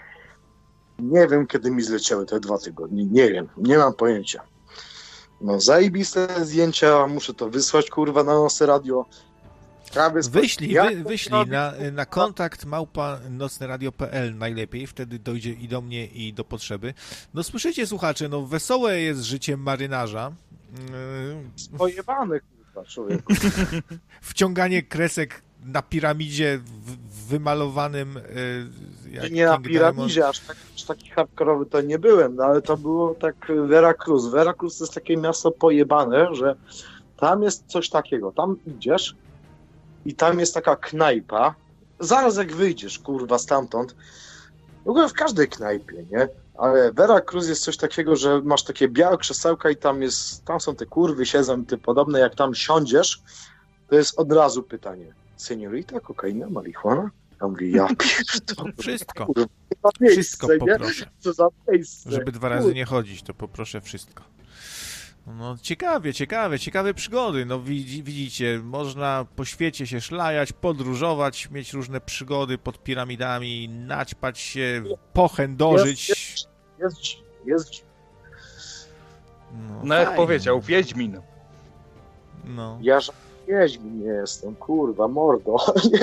nie wiem, kiedy mi zleciały te dwa tygodnie, nie wiem, nie mam pojęcia. No zajebiste zdjęcia, muszę to wysłać, kurwa, na Nocne Radio. Wyślij, wy, wyślij na, na kontakt małpa nocneradio kropka p l najlepiej, wtedy dojdzie i do mnie, i do potrzeby. No słyszycie, słuchacze, no wesołe jest życie marynarza. Pojebane, kurwa, człowieku. Wciąganie kresek na piramidzie w, wymalowanym jak nie na King piramidzie, Diamond. aż, tak, aż taki hardkorowy to nie byłem, no, ale to było tak Veracruz. Veracruz to jest takie miasto pojebane, że tam jest coś takiego, tam idziesz i tam jest taka knajpa, zaraz jak wyjdziesz, kurwa, stamtąd, w ogóle w każdej knajpie, nie? Ale Veracruz jest coś takiego, że masz takie białe krzesełka i tam jest, tam są te kurwy, siedzą i tym podobne, jak tam siądziesz, to jest od razu pytanie, seniorita, kokaina, marihuana? Ja mówię, ja pierdolę. Wszystko. Kurwa, Wszystko poproszę. Co za miejsce. Żeby dwa razy nie chodzić, to poproszę wszystko. No ciekawie, ciekawe, ciekawe przygody. No widzicie, można po świecie się szlajać, podróżować, mieć różne przygody pod piramidami, naćpać się, pochędożyć. Jest, jest, jest, jest. No, no jak powiedział, Wiedźmin. No. Ja Wiedźmin nie jestem, kurwa, mordo.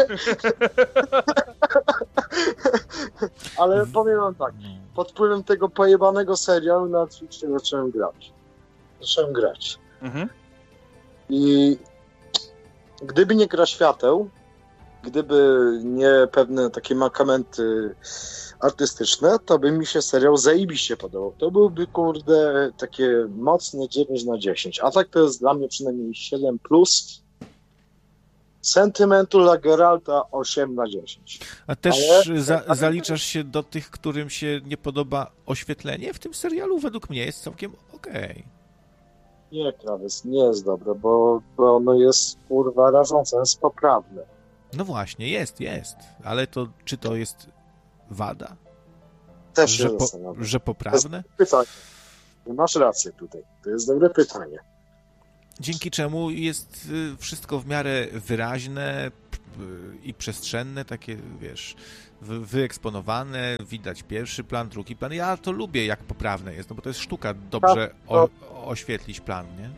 Ale powiem wam tak, pod wpływem tego pojebanego serialu na Twitchie zacząłem grać. Zacząłem grać. Mhm. I gdyby nie gra świateł, gdyby nie pewne takie mankamenty artystyczne, to by mi się serial zajebiście podobał. To byłby, kurde, takie mocne dziewięć na dziesięć. A tak to jest dla mnie przynajmniej siedem plus. Sentymentu dla Geralta osiem na dziesięć. A też ale, za, ale... zaliczasz się do tych, którym się nie podoba oświetlenie w tym serialu? Według mnie jest całkiem okej. Okay. Nie, Krawiec, nie jest dobre, bo, bo ono jest, kurwa, rażące, jest poprawne. No właśnie, jest, jest. Ale to czy to jest wada? Też Że, się po, zastanawiam. że poprawne? Pytanie. Masz rację tutaj. To jest dobre pytanie. Dzięki czemu jest y, wszystko w miarę wyraźne p- i przestrzenne, takie, wiesz, wy- wyeksponowane, widać pierwszy plan, drugi plan. Ja to lubię, jak poprawne jest, no bo to jest sztuka dobrze o, oświetlić plan, nie?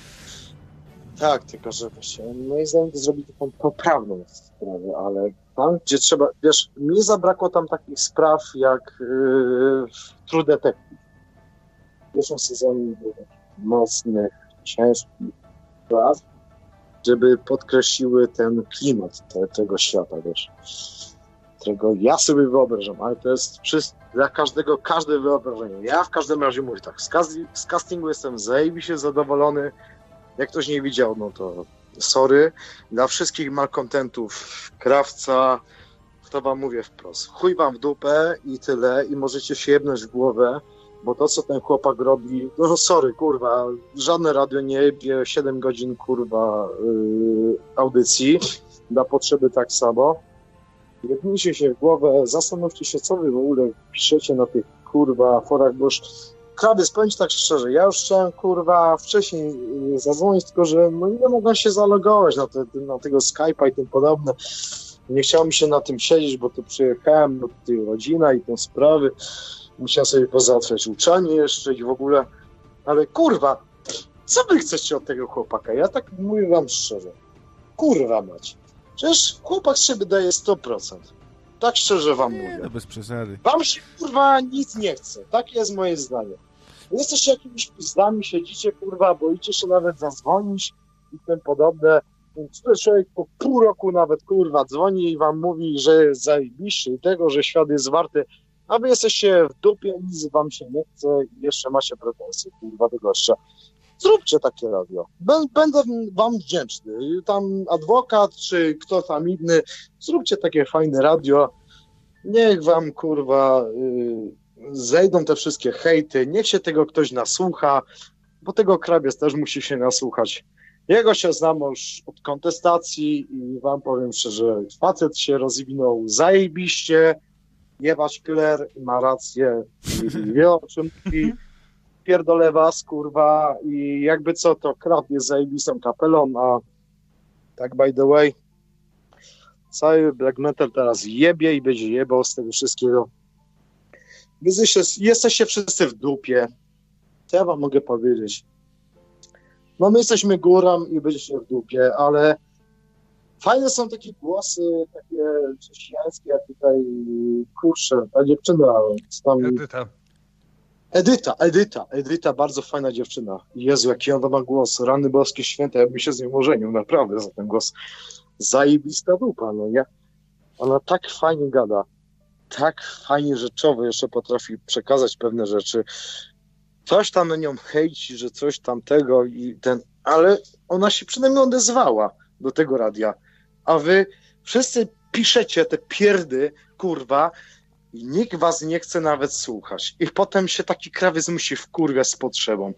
Tak, tylko że właśnie, moim zdaniem to zrobić taką poprawną sprawę, ale tam, gdzie trzeba, wiesz, mi zabrakło tam takich spraw jak yy, w True Detective. W pierwszym sezonie było mocnych, ciężkich spraw, żeby podkreśliły ten klimat te, tego świata, wiesz, którego ja sobie wyobrażam, ale to jest wszystko, dla każdego, każde wyobrażenie. Ja w każdym razie mówię tak, z, casti- z castingu jestem zajebiście zadowolony. Jak ktoś nie widział, no to sorry. Dla wszystkich malkontentów, krawca, to wam mówię wprost. Chuj wam w dupę i tyle i możecie się jebnąć w głowę, bo to, co ten chłopak robi, no sorry, kurwa, żadne radio nie jebie siedem godzin, kurwa, yy, audycji dla potrzeby tak samo. Jebnijcie się w głowę, zastanówcie się, co wy w ogóle piszecie na tych, kurwa, forach, bo już krawiec, powiem ci tak szczerze, ja już chciałem, kurwa, wcześniej zadzwonić, tylko że no nie mogłem się zalogować na, te, na tego Skype'a i tym podobne. Nie chciało mi się na tym siedzieć, bo tu przyjechałem, no tutaj rodzina i te sprawy. Musiałem sobie pozałatwiać uczenie jeszcze i w ogóle. Ale kurwa, co wy chcecie od tego chłopaka? Ja tak mówię wam szczerze. Kurwa mać. Przecież chłopak z siebie daje sto procent. Tak szczerze wam Nie, mówię. no bez przesady. Wam się, kurwa, nic nie chce. Takie jest moje zdanie. Jesteście jakimiś pizdami, siedzicie, kurwa, boicie się nawet zadzwonić i tym podobne. Który człowiek po pół roku nawet, kurwa, dzwoni i wam mówi, że jest zajebiście i tego, że świat jest warty, a wy jesteście w dupie, nic wam się nie chce i jeszcze macie pretensje, kurwa, do gościa. Zróbcie takie radio. Będę wam wdzięczny. Tam adwokat, czy kto tam inny, zróbcie takie fajne radio. Niech wam, kurwa, yy, zejdą te wszystkie hejty, niech się tego ktoś nasłucha, bo tego krawiec też musi się nasłuchać. Jego się znam już od kontestacji i wam powiem szczerze, facet się rozwinął zajebiście, jebać killer, ma rację i wie o czym mówi. Pierdolę was, kurwa, i jakby co, to kraw jest zajebistą kapelą, a tak by the way, cały black metal teraz jebie i będzie jebał z tego wszystkiego. Wy jesteście, jesteście wszyscy w dupie. Co ja wam mogę powiedzieć? No my jesteśmy górą i będziecie w dupie, ale fajne są takie głosy, takie chrześcijańskie, jak tutaj, kurczę, ta dziewczyna tam... Edyta. Edyta, Edyta, Edyta, bardzo fajna dziewczyna. Jezu, jaki ona ma głos, rany boskie święte, ja bym się z nią ożenił, naprawdę, za ten głos. Zajebista dupa, no nie? Ona tak fajnie gada, tak fajnie rzeczowo jeszcze potrafi przekazać pewne rzeczy. Coś tam na nią hejci, że coś tamtego i ten, ale ona się przynajmniej odezwała do tego radia. A wy wszyscy piszecie te pierdy, kurwa, i nikt was nie chce nawet słuchać. I potem się taki krawiec musi wkurwiać z potrzebą.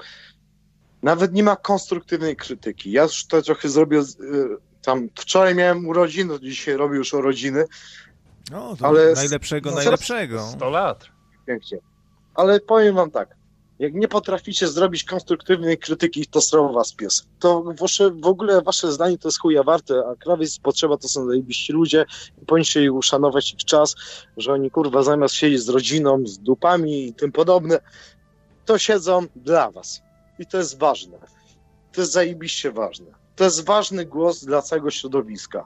Nawet nie ma konstruktywnej krytyki. Ja już to trochę zrobię, y, tam wczoraj miałem urodziny, dzisiaj robię już urodziny. No, to ale najlepszego, no, najlepszego. sto lat. Pięknie. Ale powiem wam tak, jak nie potraficie zrobić konstruktywnej krytyki, to srogo was pies. To wasze, w ogóle wasze zdanie to jest chuja warte, a krawiec potrzeba to są zajebiści ludzie i powinniście ich uszanować ich czas, że oni kurwa zamiast siedzieć z rodziną, z dupami i tym podobne, to siedzą dla was. I to jest ważne. To jest zajebiście ważne. To jest ważny głos dla całego środowiska.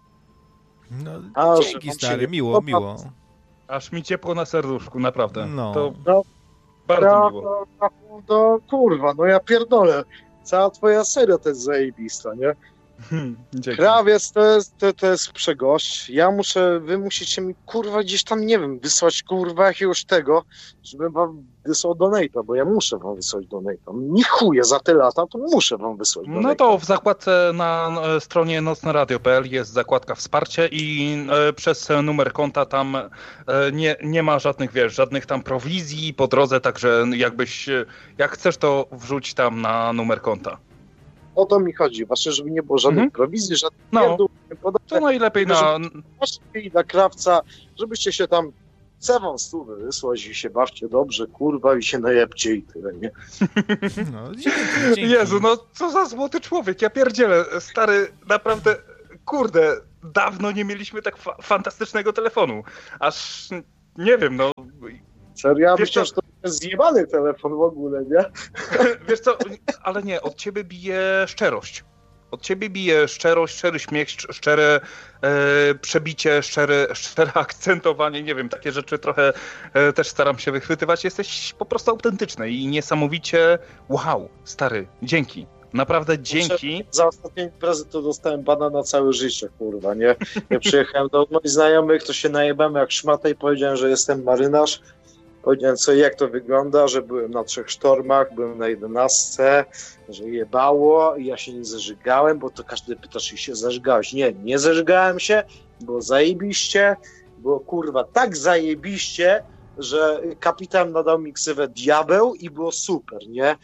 No, A, dzięki że stary, się- miło, miło. Aż mi ciepło na serduszku, naprawdę. No. To No. bardzo Ja, miło. to, to, to kurwa, no ja pierdolę. Cała twoja seria to jest zajebista, nie? Hmm, dzięki. Krawiec to jest, to, to jest przegość. Ja muszę, wy musicie mi kurwa gdzieś tam, nie wiem, wysłać kurwa jakiegoś tego, żebym wam wysłał donate'a, bo ja muszę wam wysłać donate'a. Nie chuję za te lata, to muszę wam wysłać donate'a. No to w zakładce na e, stronie nocne radio kropka p l jest zakładka wsparcie i e, przez numer konta tam e, nie, nie ma żadnych, wiesz, żadnych tam prowizji po drodze, także jakbyś, e, jak chcesz, to wrzuć tam na numer konta. O to mi chodzi, właśnie, żeby nie było żadnych Mhm. prowizji, żadnych No. pierdół, To najlepiej na... i dla krawca, żebyście się tam cewą stówy wysłać i się bawcie dobrze, kurwa, i się najebcie i tyle, nie? No, dzięki, dzięki. Jezu, no co za złoty człowiek, ja pierdzielę, stary, naprawdę, kurde, dawno nie mieliśmy tak fa- fantastycznego telefonu, aż, nie wiem, no, Serio, ja Wiesz myślę, co? że to jest zjebany telefon w ogóle, nie? wiesz co, ale nie, od ciebie bije szczerość. Od ciebie bije szczerość, szczery śmiech, szcz- szczere e, przebicie, szczere, szczere akcentowanie, nie wiem, takie rzeczy trochę e, też staram się wychwytywać. Jesteś po prostu autentyczny i niesamowicie, wow, stary, dzięki. Naprawdę dzięki. Za ostatnie imprezy to dostałem bana na całe życie, kurwa, nie? Ja przyjechałem do moich znajomych, to się najebałem jak szmata i powiedziałem, że jestem marynarz. Powiedziałem, co i jak to wygląda, że byłem na trzech sztormach, byłem na jedenastce, że jebało i ja się nie zażygałem, bo to każdy pyta, czy się zażygałeś. Nie, nie zażygałem się, było zajebiście, było kurwa tak zajebiście, że kapitan nadał mi ksywę Diabeł i było super, nie?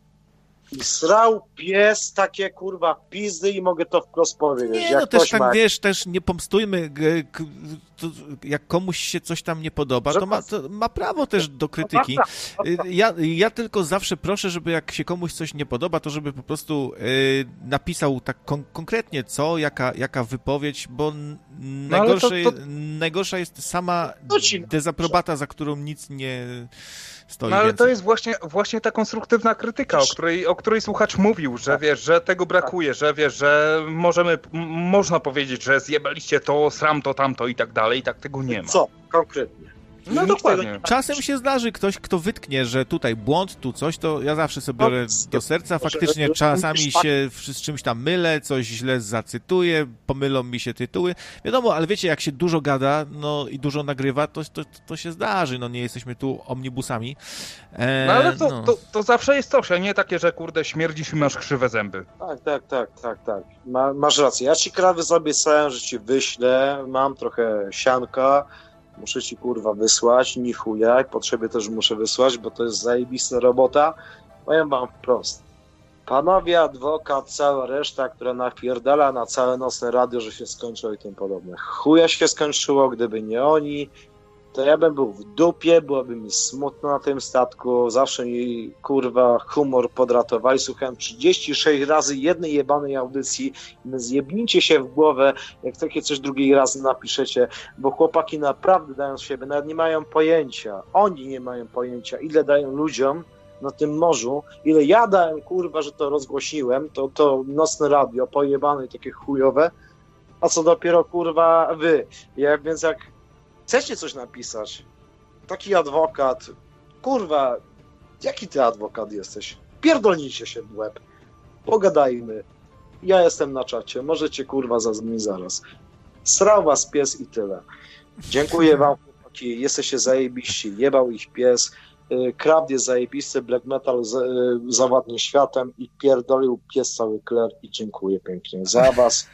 I srał pies takie kurwa pizdy i mogę to wprost powiedzieć. Nie, jak no też ktoś tak, ma... wiesz, też nie pomstujmy, g- k- to, jak komuś się coś tam nie podoba, Że to ma, to ma prawo też do krytyki. Y, Ja, ja tylko zawsze proszę, żeby jak się komuś coś nie podoba, to żeby po prostu y, napisał tak kon- konkretnie co, jaka, jaka wypowiedź, bo n- No, ale to- najgorsze, to- najgorsza jest sama To ci- dezaprobata, za którą nic nie stoi No ale więcej. to jest właśnie, właśnie ta konstruktywna krytyka, o której, o której słuchacz mówił, że wiesz, że tego brakuje, że wiesz, że możemy, m- można powiedzieć, że zjebaliście to, sram to, tamto i tak dalej, i tak tego nie ma. Co? Konkretnie. No Nikt dokładnie. tego nie- Czasem się zdarzy ktoś, kto wytknie, że tutaj błąd, tu coś, to ja zawsze sobie biorę do serca. Faktycznie Może- czasami tak. się z czymś tam mylę, coś źle zacytuję, pomylą mi się tytuły. Wiadomo, ale wiecie, jak się dużo gada, no i dużo nagrywa, to, to, to się zdarzy. No nie jesteśmy tu omnibusami. E, No ale to, no. to, to zawsze jest coś, a nie takie, że kurde śmierdzisz i masz krzywe zęby. Tak, tak, tak, tak, tak. Ma, masz rację. Ja ci krawy zaobiecałem, że ci wyślę. Mam trochę sianka. Muszę ci kurwa wysłać. Ni chuja. Jak potrzebie też muszę wysłać, bo to jest zajebista robota. Powiem wam wprost. Panowie adwokat, cała reszta, która napierdala na całe nocne radio, że się skończyło i tym podobne. Chuja się skończyło, gdyby nie oni. To ja bym był w dupie, byłoby mi smutno na tym statku, zawsze mi kurwa humor podratowali, słuchałem trzydzieści sześć razy jednej jebanej audycji, zjebnijcie się w głowę, jak takie coś drugiej razy napiszecie, bo chłopaki naprawdę dają z siebie, nawet nie mają pojęcia, oni nie mają pojęcia, ile dają ludziom na tym morzu, ile ja dałem kurwa, że to rozgłosiłem, to, to nocne radio pojebane i takie chujowe, a co dopiero kurwa wy, ja, więc jak chcecie coś napisać, taki adwokat, kurwa, jaki ty adwokat jesteś? Pierdolnijcie się w łeb, pogadajmy, ja jestem na czacie, możecie kurwa zadzwonić zaraz. Srał was pies i tyle. Dziękuję wam chłopaki, jesteście zajebiści, jebał ich pies, Kraft jest zajebisty, black metal z, zawładnie światem i pierdolił pies cały kler i dziękuję pięknie za was.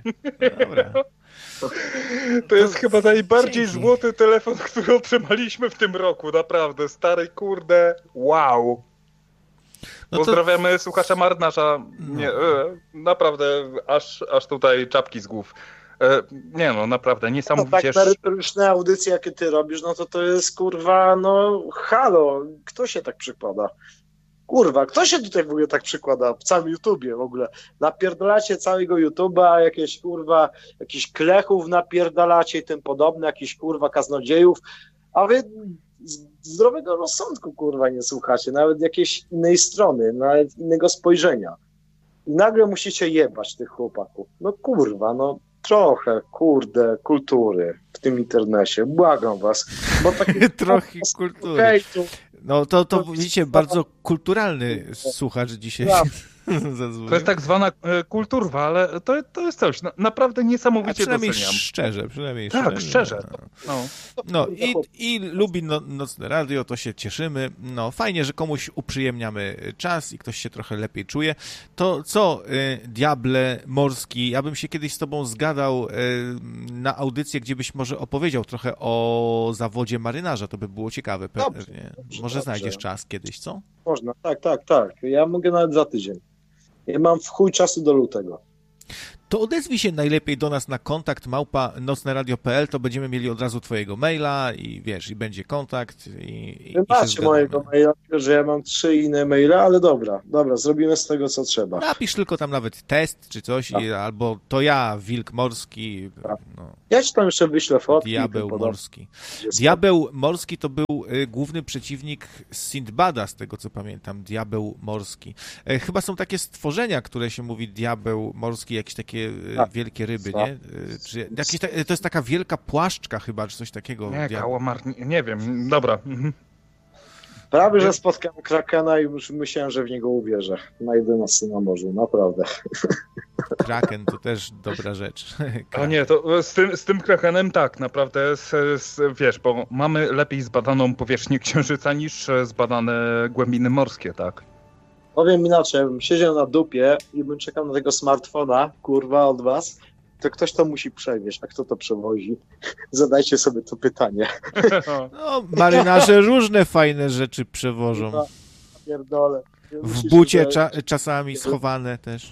Dobra. To jest chyba najbardziej Dzięki. złoty telefon, który otrzymaliśmy w tym roku, naprawdę, stary kurde, wow. No to- Pozdrawiamy słuchacza marynarza, No. nie, e, naprawdę, aż, aż tutaj czapki z głów. E, nie no, naprawdę, No niesamowicie... tak merytoryczne audycje, jakie ty robisz, no to to jest kurwa, no halo, kto się tak przykłada? Kurwa, kto się tutaj w ogóle tak przykłada w całym YouTubie w ogóle? Napierdalacie całego YouTube'a, jakieś kurwa, jakichś klechów napierdalacie i tym podobne, jakichś kurwa kaznodziejów, a wy z zdrowego rozsądku kurwa nie słuchacie, nawet jakiejś innej strony, nawet innego spojrzenia. I nagle musicie jebać tych chłopaków. No kurwa, no trochę, kurde, kultury w tym internecie. Błagam was. Bo taki Trochę kultury. hejtu, No to, to To- widzicie, bardzo kulturalny słuchacz dzisiaj Ja. zadzwonił. To jest tak zwana e, kulturwa, ale to, to jest coś, no, naprawdę A niesamowicie przynajmniej doceniam. szczerze, przynajmniej Tak, szczerze. No. No i, i lubi no, nocne radio, to się cieszymy. No fajnie, że komuś uprzyjemniamy czas i ktoś się trochę lepiej czuje. To co, y, Diable Morski, ja bym się kiedyś z tobą zgadał y, na audycję, gdzie byś może opowiedział trochę o zawodzie marynarza, to by było ciekawe Dobrze, pewnie. dobrze, Może dobrze. znajdziesz czas kiedyś, co? Można, tak, tak, tak. Ja mogę nawet za tydzień. Ja mam w chuj czasu do lutego. To odezwij się najlepiej do nas na kontakt małpa nocneradio kropka p l, to będziemy mieli od razu twojego maila i wiesz, i będzie kontakt i, i Wy macie się mojego maila, że ja mam trzy inne maile, ale dobra, dobra, zrobimy z tego, co trzeba. Napisz tylko tam nawet test czy coś, i, albo to ja, wilk morski, no, Ja ci tam jeszcze wyślę fotki. diabeł morski. Diabeł morski to był y, główny przeciwnik Sindbada, z tego co pamiętam, diabeł morski. E, chyba są takie stworzenia, które się mówi diabeł morski, jakieś takie y, A, wielkie ryby, co? nie? Y, czy jakieś ta, to jest taka wielka płaszczka chyba, czy coś takiego. Nie, diabeł. kałamar, nie, nie wiem, dobra. Mhm. Prawie, że spotkałem Krakena i już myślałem, że w niego uwierzę. Na jedenastym na morzu, naprawdę. Kraken to też dobra rzecz. A nie, to z tym, z tym Krakenem tak, naprawdę, z, z, wiesz, bo mamy lepiej zbadaną powierzchnię Księżyca niż zbadane głębiny morskie, tak? Powiem inaczej, bym siedział na dupie i bym czekał na tego smartfona, kurwa, od was, to ktoś to musi przewieźć. A kto to przewozi? Zadajcie sobie to pytanie. No, marynarze różne fajne rzeczy przewożą. Kurwa, pierdolę. W bucie cza czasami schowane też.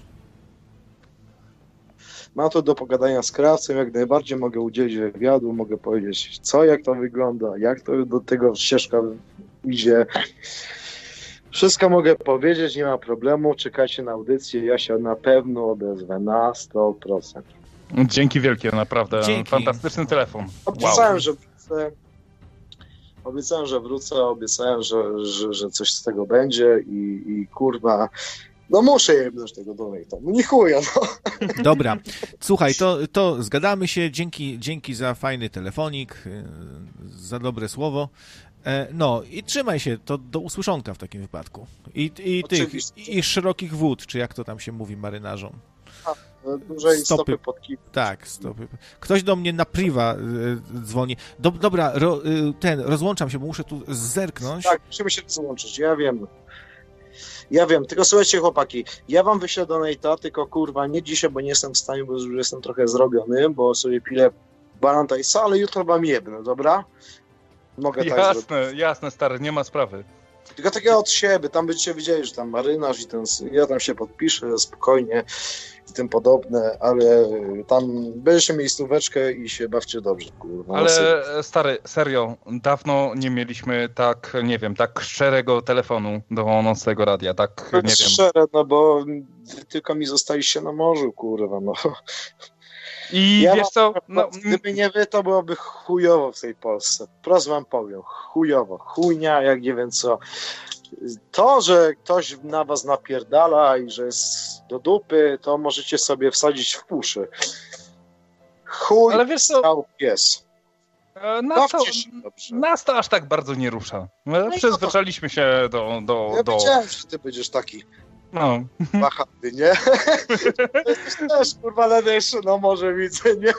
Mam to do pogadania z krawcem, jak najbardziej mogę udzielić wywiadu, mogę powiedzieć co, jak to wygląda, jak to do tego ścieżka idzie. Wszystko mogę powiedzieć, nie ma problemu, czekajcie na audycję, ja się na pewno odezwę na sto procent. Dzięki wielkie, naprawdę. Dzięki. Fantastyczny telefon. Obiecałem, Wow. że wrócę, obiecałem, że wrócę, obiecałem, że, że, że coś z tego będzie i, i kurwa, no muszę jebnąć tego donata. No nie chuja, no. Dobra, słuchaj, to, to zgadamy się, dzięki, dzięki za fajny telefonik, yy, za dobre słowo. E, no i trzymaj się, to do usłyszonka w takim wypadku. I, i tych, Oczywiście. i szerokich wód, czy jak to tam się mówi marynarzom. Dużej Stopy. stopy pod kip. Tak, stopy. Ktoś do mnie na priwa y, dzwoni. Do, dobra, ro, y, ten, rozłączam się, bo muszę tu zerknąć. Tak, musimy się złączyć, ja wiem. Ja wiem, tylko słuchajcie chłopaki, ja wam wyślę donate'a, tylko kurwa nie dzisiaj, bo nie jestem w stanie, bo już jestem trochę zrobiony, bo sobie pilę Balantajsa, ale jutro wam jebnę, dobra? Mogę tak zrobić. Jasne, jasne, stary, nie ma sprawy. Tylko takiego od siebie, tam będziecie wiedzieli, że tam marynarz i ten, ja tam się podpiszę spokojnie i tym podobne, ale tam będziecie mieli stóweczkę i się bawcie dobrze, kurwa. Ale stary, serio, dawno nie mieliśmy tak, nie wiem, tak szczerego telefonu do nocnego radia, tak, nie wiem. Szczerze, no bo wy tylko mi zostaliście na morzu, kurwa, no. I Ja wiesz co, No, no, gdyby nie wy, to byłoby chujowo w tej Polsce. Prost wam powiem, chujowo, chujnia, jak nie wiem co. To, że ktoś na was napierdala i że jest do dupy, to możecie sobie wsadzić w uszy. Chuj, ale wiesz co, stał pies. nas to, Bawcie się dobrze. nas to aż tak bardzo nie rusza. My i przyzwyczailiśmy się do... do, Ja do... wiedziałem, że ty będziesz taki No. wahadny, nie? To jesteś też, kurwa, leniejszy, no może widzę, nie?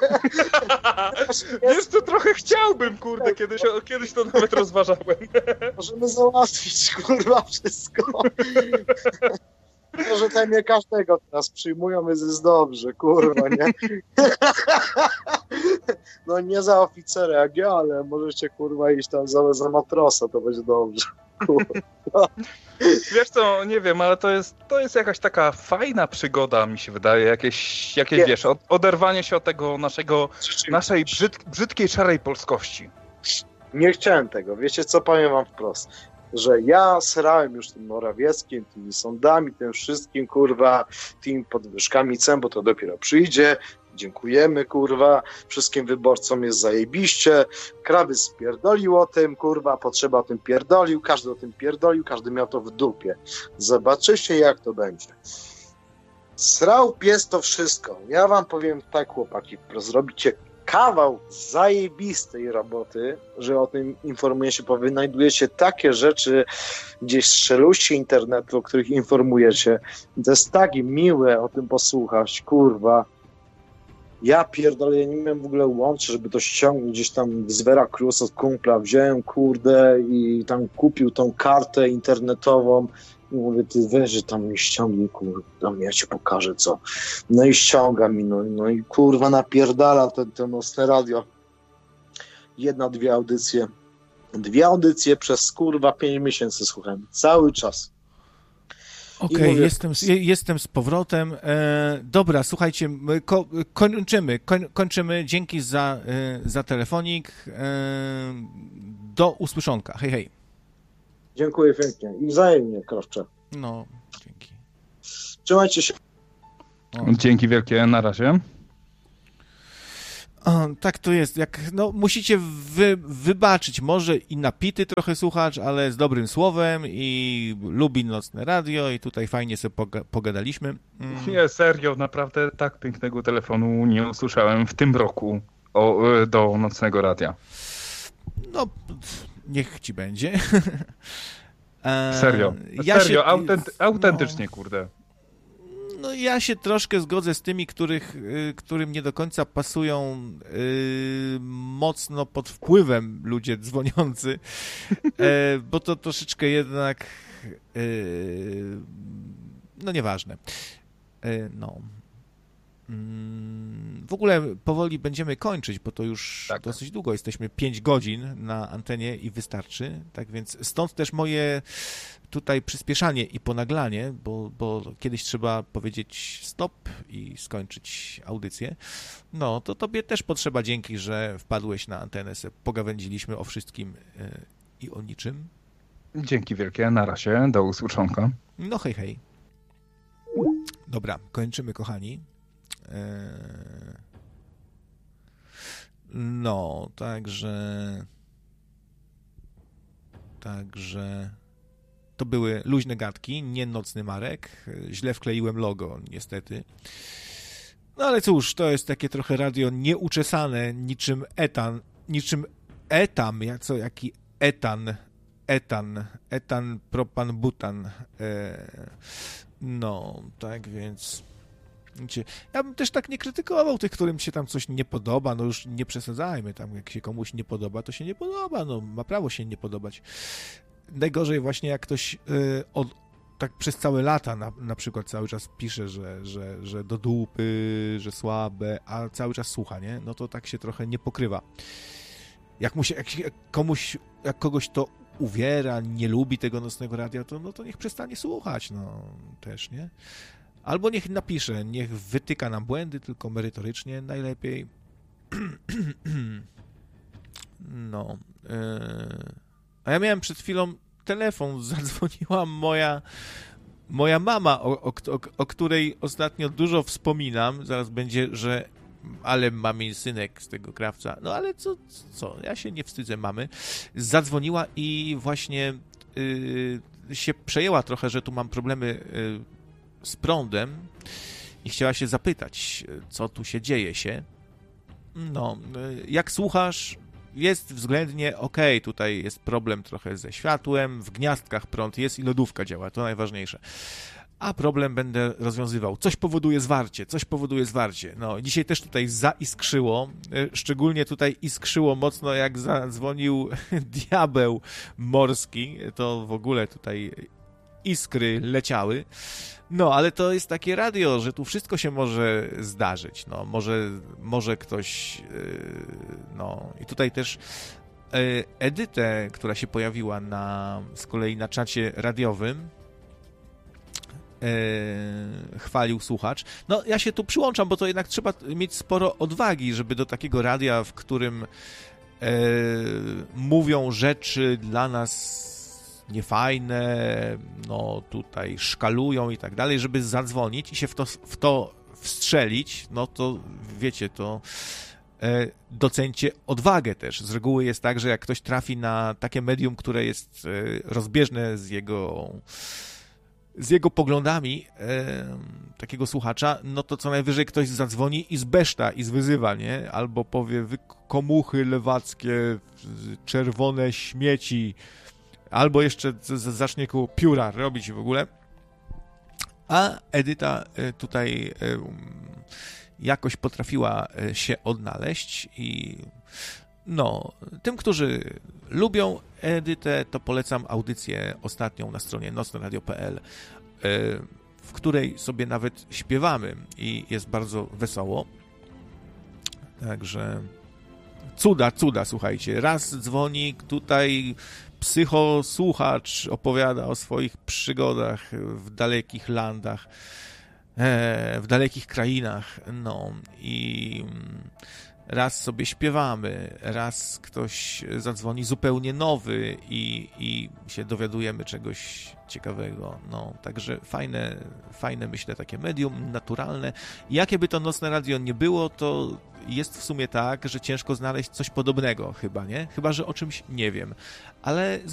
Wiesz co, trochę chciałbym, kurde, kiedyś, kiedyś to nawet rozważałem. Możemy załatwić, kurwa, wszystko. To, że tam nie każdego teraz przyjmują, jest, jest dobrze, kurwa, nie? No nie za oficera jak ja, ale możecie, kurwa, iść tam za, za matrosa, to będzie dobrze, kurwa. Wiesz co, nie wiem, ale to jest, to jest jakaś taka fajna przygoda, mi się wydaje, jakieś, jakieś Nie. wiesz, od, oderwanie się od tego naszego, naszej brzyd, brzydkiej, szarej polskości. Nie chciałem tego, wiecie co, powiem wam wprost, że ja srałem już tym Morawieckim, tymi sądami, tym wszystkim, kurwa, tymi podwyżkami cen, bo to dopiero przyjdzie, dziękujemy, kurwa, wszystkim wyborcom jest zajebiście, Krawy spierdolił o tym, kurwa, Potrzeba o tym pierdolił, każdy o tym pierdolił, każdy miał to w dupie. Zobaczycie, jak to będzie. Srał pies to wszystko. Ja wam powiem tak, chłopaki, zrobicie kawał zajebistej roboty, że o tym informuje się, bo wynajdujecie takie rzeczy gdzieś z szeluści internetu, o których informujecie. To jest tak miłe o tym posłuchać, kurwa. Ja pierdolę, ja nie miałem w ogóle łączy, żeby to ściągnąć gdzieś tam z Veracruz od kumpla. Wziąłem, kurde, i tam kupił tą kartę internetową. I mówię, ty weź, że tam mi ściągnij, kurwa, ja ci pokażę co. No i ściąga mi, no, no i kurwa napierdala to, to nocne radio. Jedna, dwie audycje. Dwie audycje przez kurwa pięć miesięcy słuchałem. Cały czas. Okej, okay, jestem, jestem z powrotem. E, dobra, słuchajcie, ko, kończymy, koń, kończymy. Dzięki za, e, za telefonik. E, do usłyszonka. Hej, hej. Dziękuję pięknie i wzajemnie, Krawcze. No, dzięki. Trzymajcie się. O. Dzięki wielkie, na razie. O, tak to jest. Jak, no, musicie wy, wybaczyć, może i napity trochę słuchacz, ale z dobrym słowem i lubi nocne radio i tutaj fajnie sobie poga, pogadaliśmy. Mm. Nie, serio, naprawdę tak pięknego telefonu nie usłyszałem w tym roku o, do nocnego radia. No, niech ci będzie. Serio, ja serio, się, autenty, autentycznie, no, kurde. No ja się troszkę zgodzę z tymi, których, którym nie do końca pasują yy, mocno pod wpływem ludzie dzwoniący, yy, bo to troszeczkę jednak yy, no nieważne. Yy, no. W ogóle powoli będziemy kończyć, bo to już tak. dosyć długo. Jesteśmy pięć godzin na antenie i wystarczy. Tak więc stąd też moje tutaj przyspieszanie i ponaglanie, bo, bo kiedyś trzeba powiedzieć stop i skończyć audycję. No, to tobie też potrzeba dzięki, że wpadłeś na antenę, se pogawędziliśmy o wszystkim i o niczym. Dzięki wielkie, na razie, do usłyszonka. No hej, hej. Dobra, kończymy, kochani. No, także także to były luźne gadki, nie nocny Marek. Źle wkleiłem logo, niestety. No ale cóż, to jest takie trochę radio nieuczesane, niczym etan, niczym etam, jak co, jaki etan, etan, etan, propan, butan. No, tak więc... Ja bym też tak nie krytykował tych, którym się tam coś nie podoba, no już nie przesadzajmy, tam jak się komuś nie podoba, to się nie podoba, no ma prawo się nie podobać. Najgorzej właśnie jak ktoś yy, od, tak przez całe lata na, na przykład cały czas pisze, że, że, że do dupy, że słabe, a cały czas słucha, nie? No to tak się trochę nie pokrywa. Jak, mu się, jak, się, jak komuś, jak kogoś to uwiera, nie lubi tego nocnego radia, to, no to niech przestanie słuchać, no też, nie? Albo niech napisze, niech wytyka nam błędy, tylko merytorycznie najlepiej. No. Yy. A ja miałem przed chwilą telefon, zadzwoniła moja, moja mama, o, o, o, o której ostatnio dużo wspominam. Zaraz będzie, że ale mamy synek z tego krawca. No ale co, co? Ja się nie wstydzę mamy. Zadzwoniła i właśnie yy, się przejęła trochę, że tu mam problemy yy, z prądem i chciała się zapytać, co tu się dzieje się. No, jak słuchasz, jest względnie okej, okay. Tutaj jest problem trochę ze światłem, w gniazdkach prąd jest i lodówka działa, to najważniejsze. A problem będę rozwiązywał. Coś powoduje zwarcie, coś powoduje zwarcie. No, dzisiaj też tutaj zaiskrzyło, szczególnie tutaj iskrzyło mocno, jak zadzwonił diabeł morski, to w ogóle tutaj iskry leciały. No, ale to jest takie radio, że tu wszystko się może zdarzyć. No, może, może ktoś... Yy, no, i tutaj też yy, Edytę, która się pojawiła na, z kolei na czacie radiowym, yy, chwalił słuchacz. No, ja się tu przyłączam, bo to jednak trzeba mieć sporo odwagi, żeby do takiego radia, w którym yy, mówią rzeczy dla nas niefajne, no tutaj szkalują i tak dalej, żeby zadzwonić i się w to, w to wstrzelić, no to wiecie, to e, docencie odwagę też. Z reguły jest tak, że jak ktoś trafi na takie medium, które jest e, rozbieżne z jego z jego poglądami e, takiego słuchacza, no to co najwyżej ktoś zadzwoni i zbeszta, i zwyzywa, nie? Albo powie, wy komuchy lewackie, czerwone śmieci, albo jeszcze zacznie koło pióra robić w ogóle. A Edyta tutaj jakoś potrafiła się odnaleźć i no, tym, którzy lubią Edytę, to polecam audycję ostatnią na stronie nocne radio kropka p l, w której sobie nawet śpiewamy i jest bardzo wesoło. Także Cuda, cuda, słuchajcie. Raz dzwoni tutaj psychosłuchacz, opowiada o swoich przygodach w dalekich landach, w dalekich krainach, no i raz sobie śpiewamy, raz ktoś zadzwoni zupełnie nowy i, i się dowiadujemy czegoś ciekawego. No, także fajne, fajne, myślę, takie medium naturalne. Jakie by to Nocne Radio nie było, to jest w sumie tak, że ciężko znaleźć coś podobnego chyba, nie? Chyba że o czymś nie wiem. Ale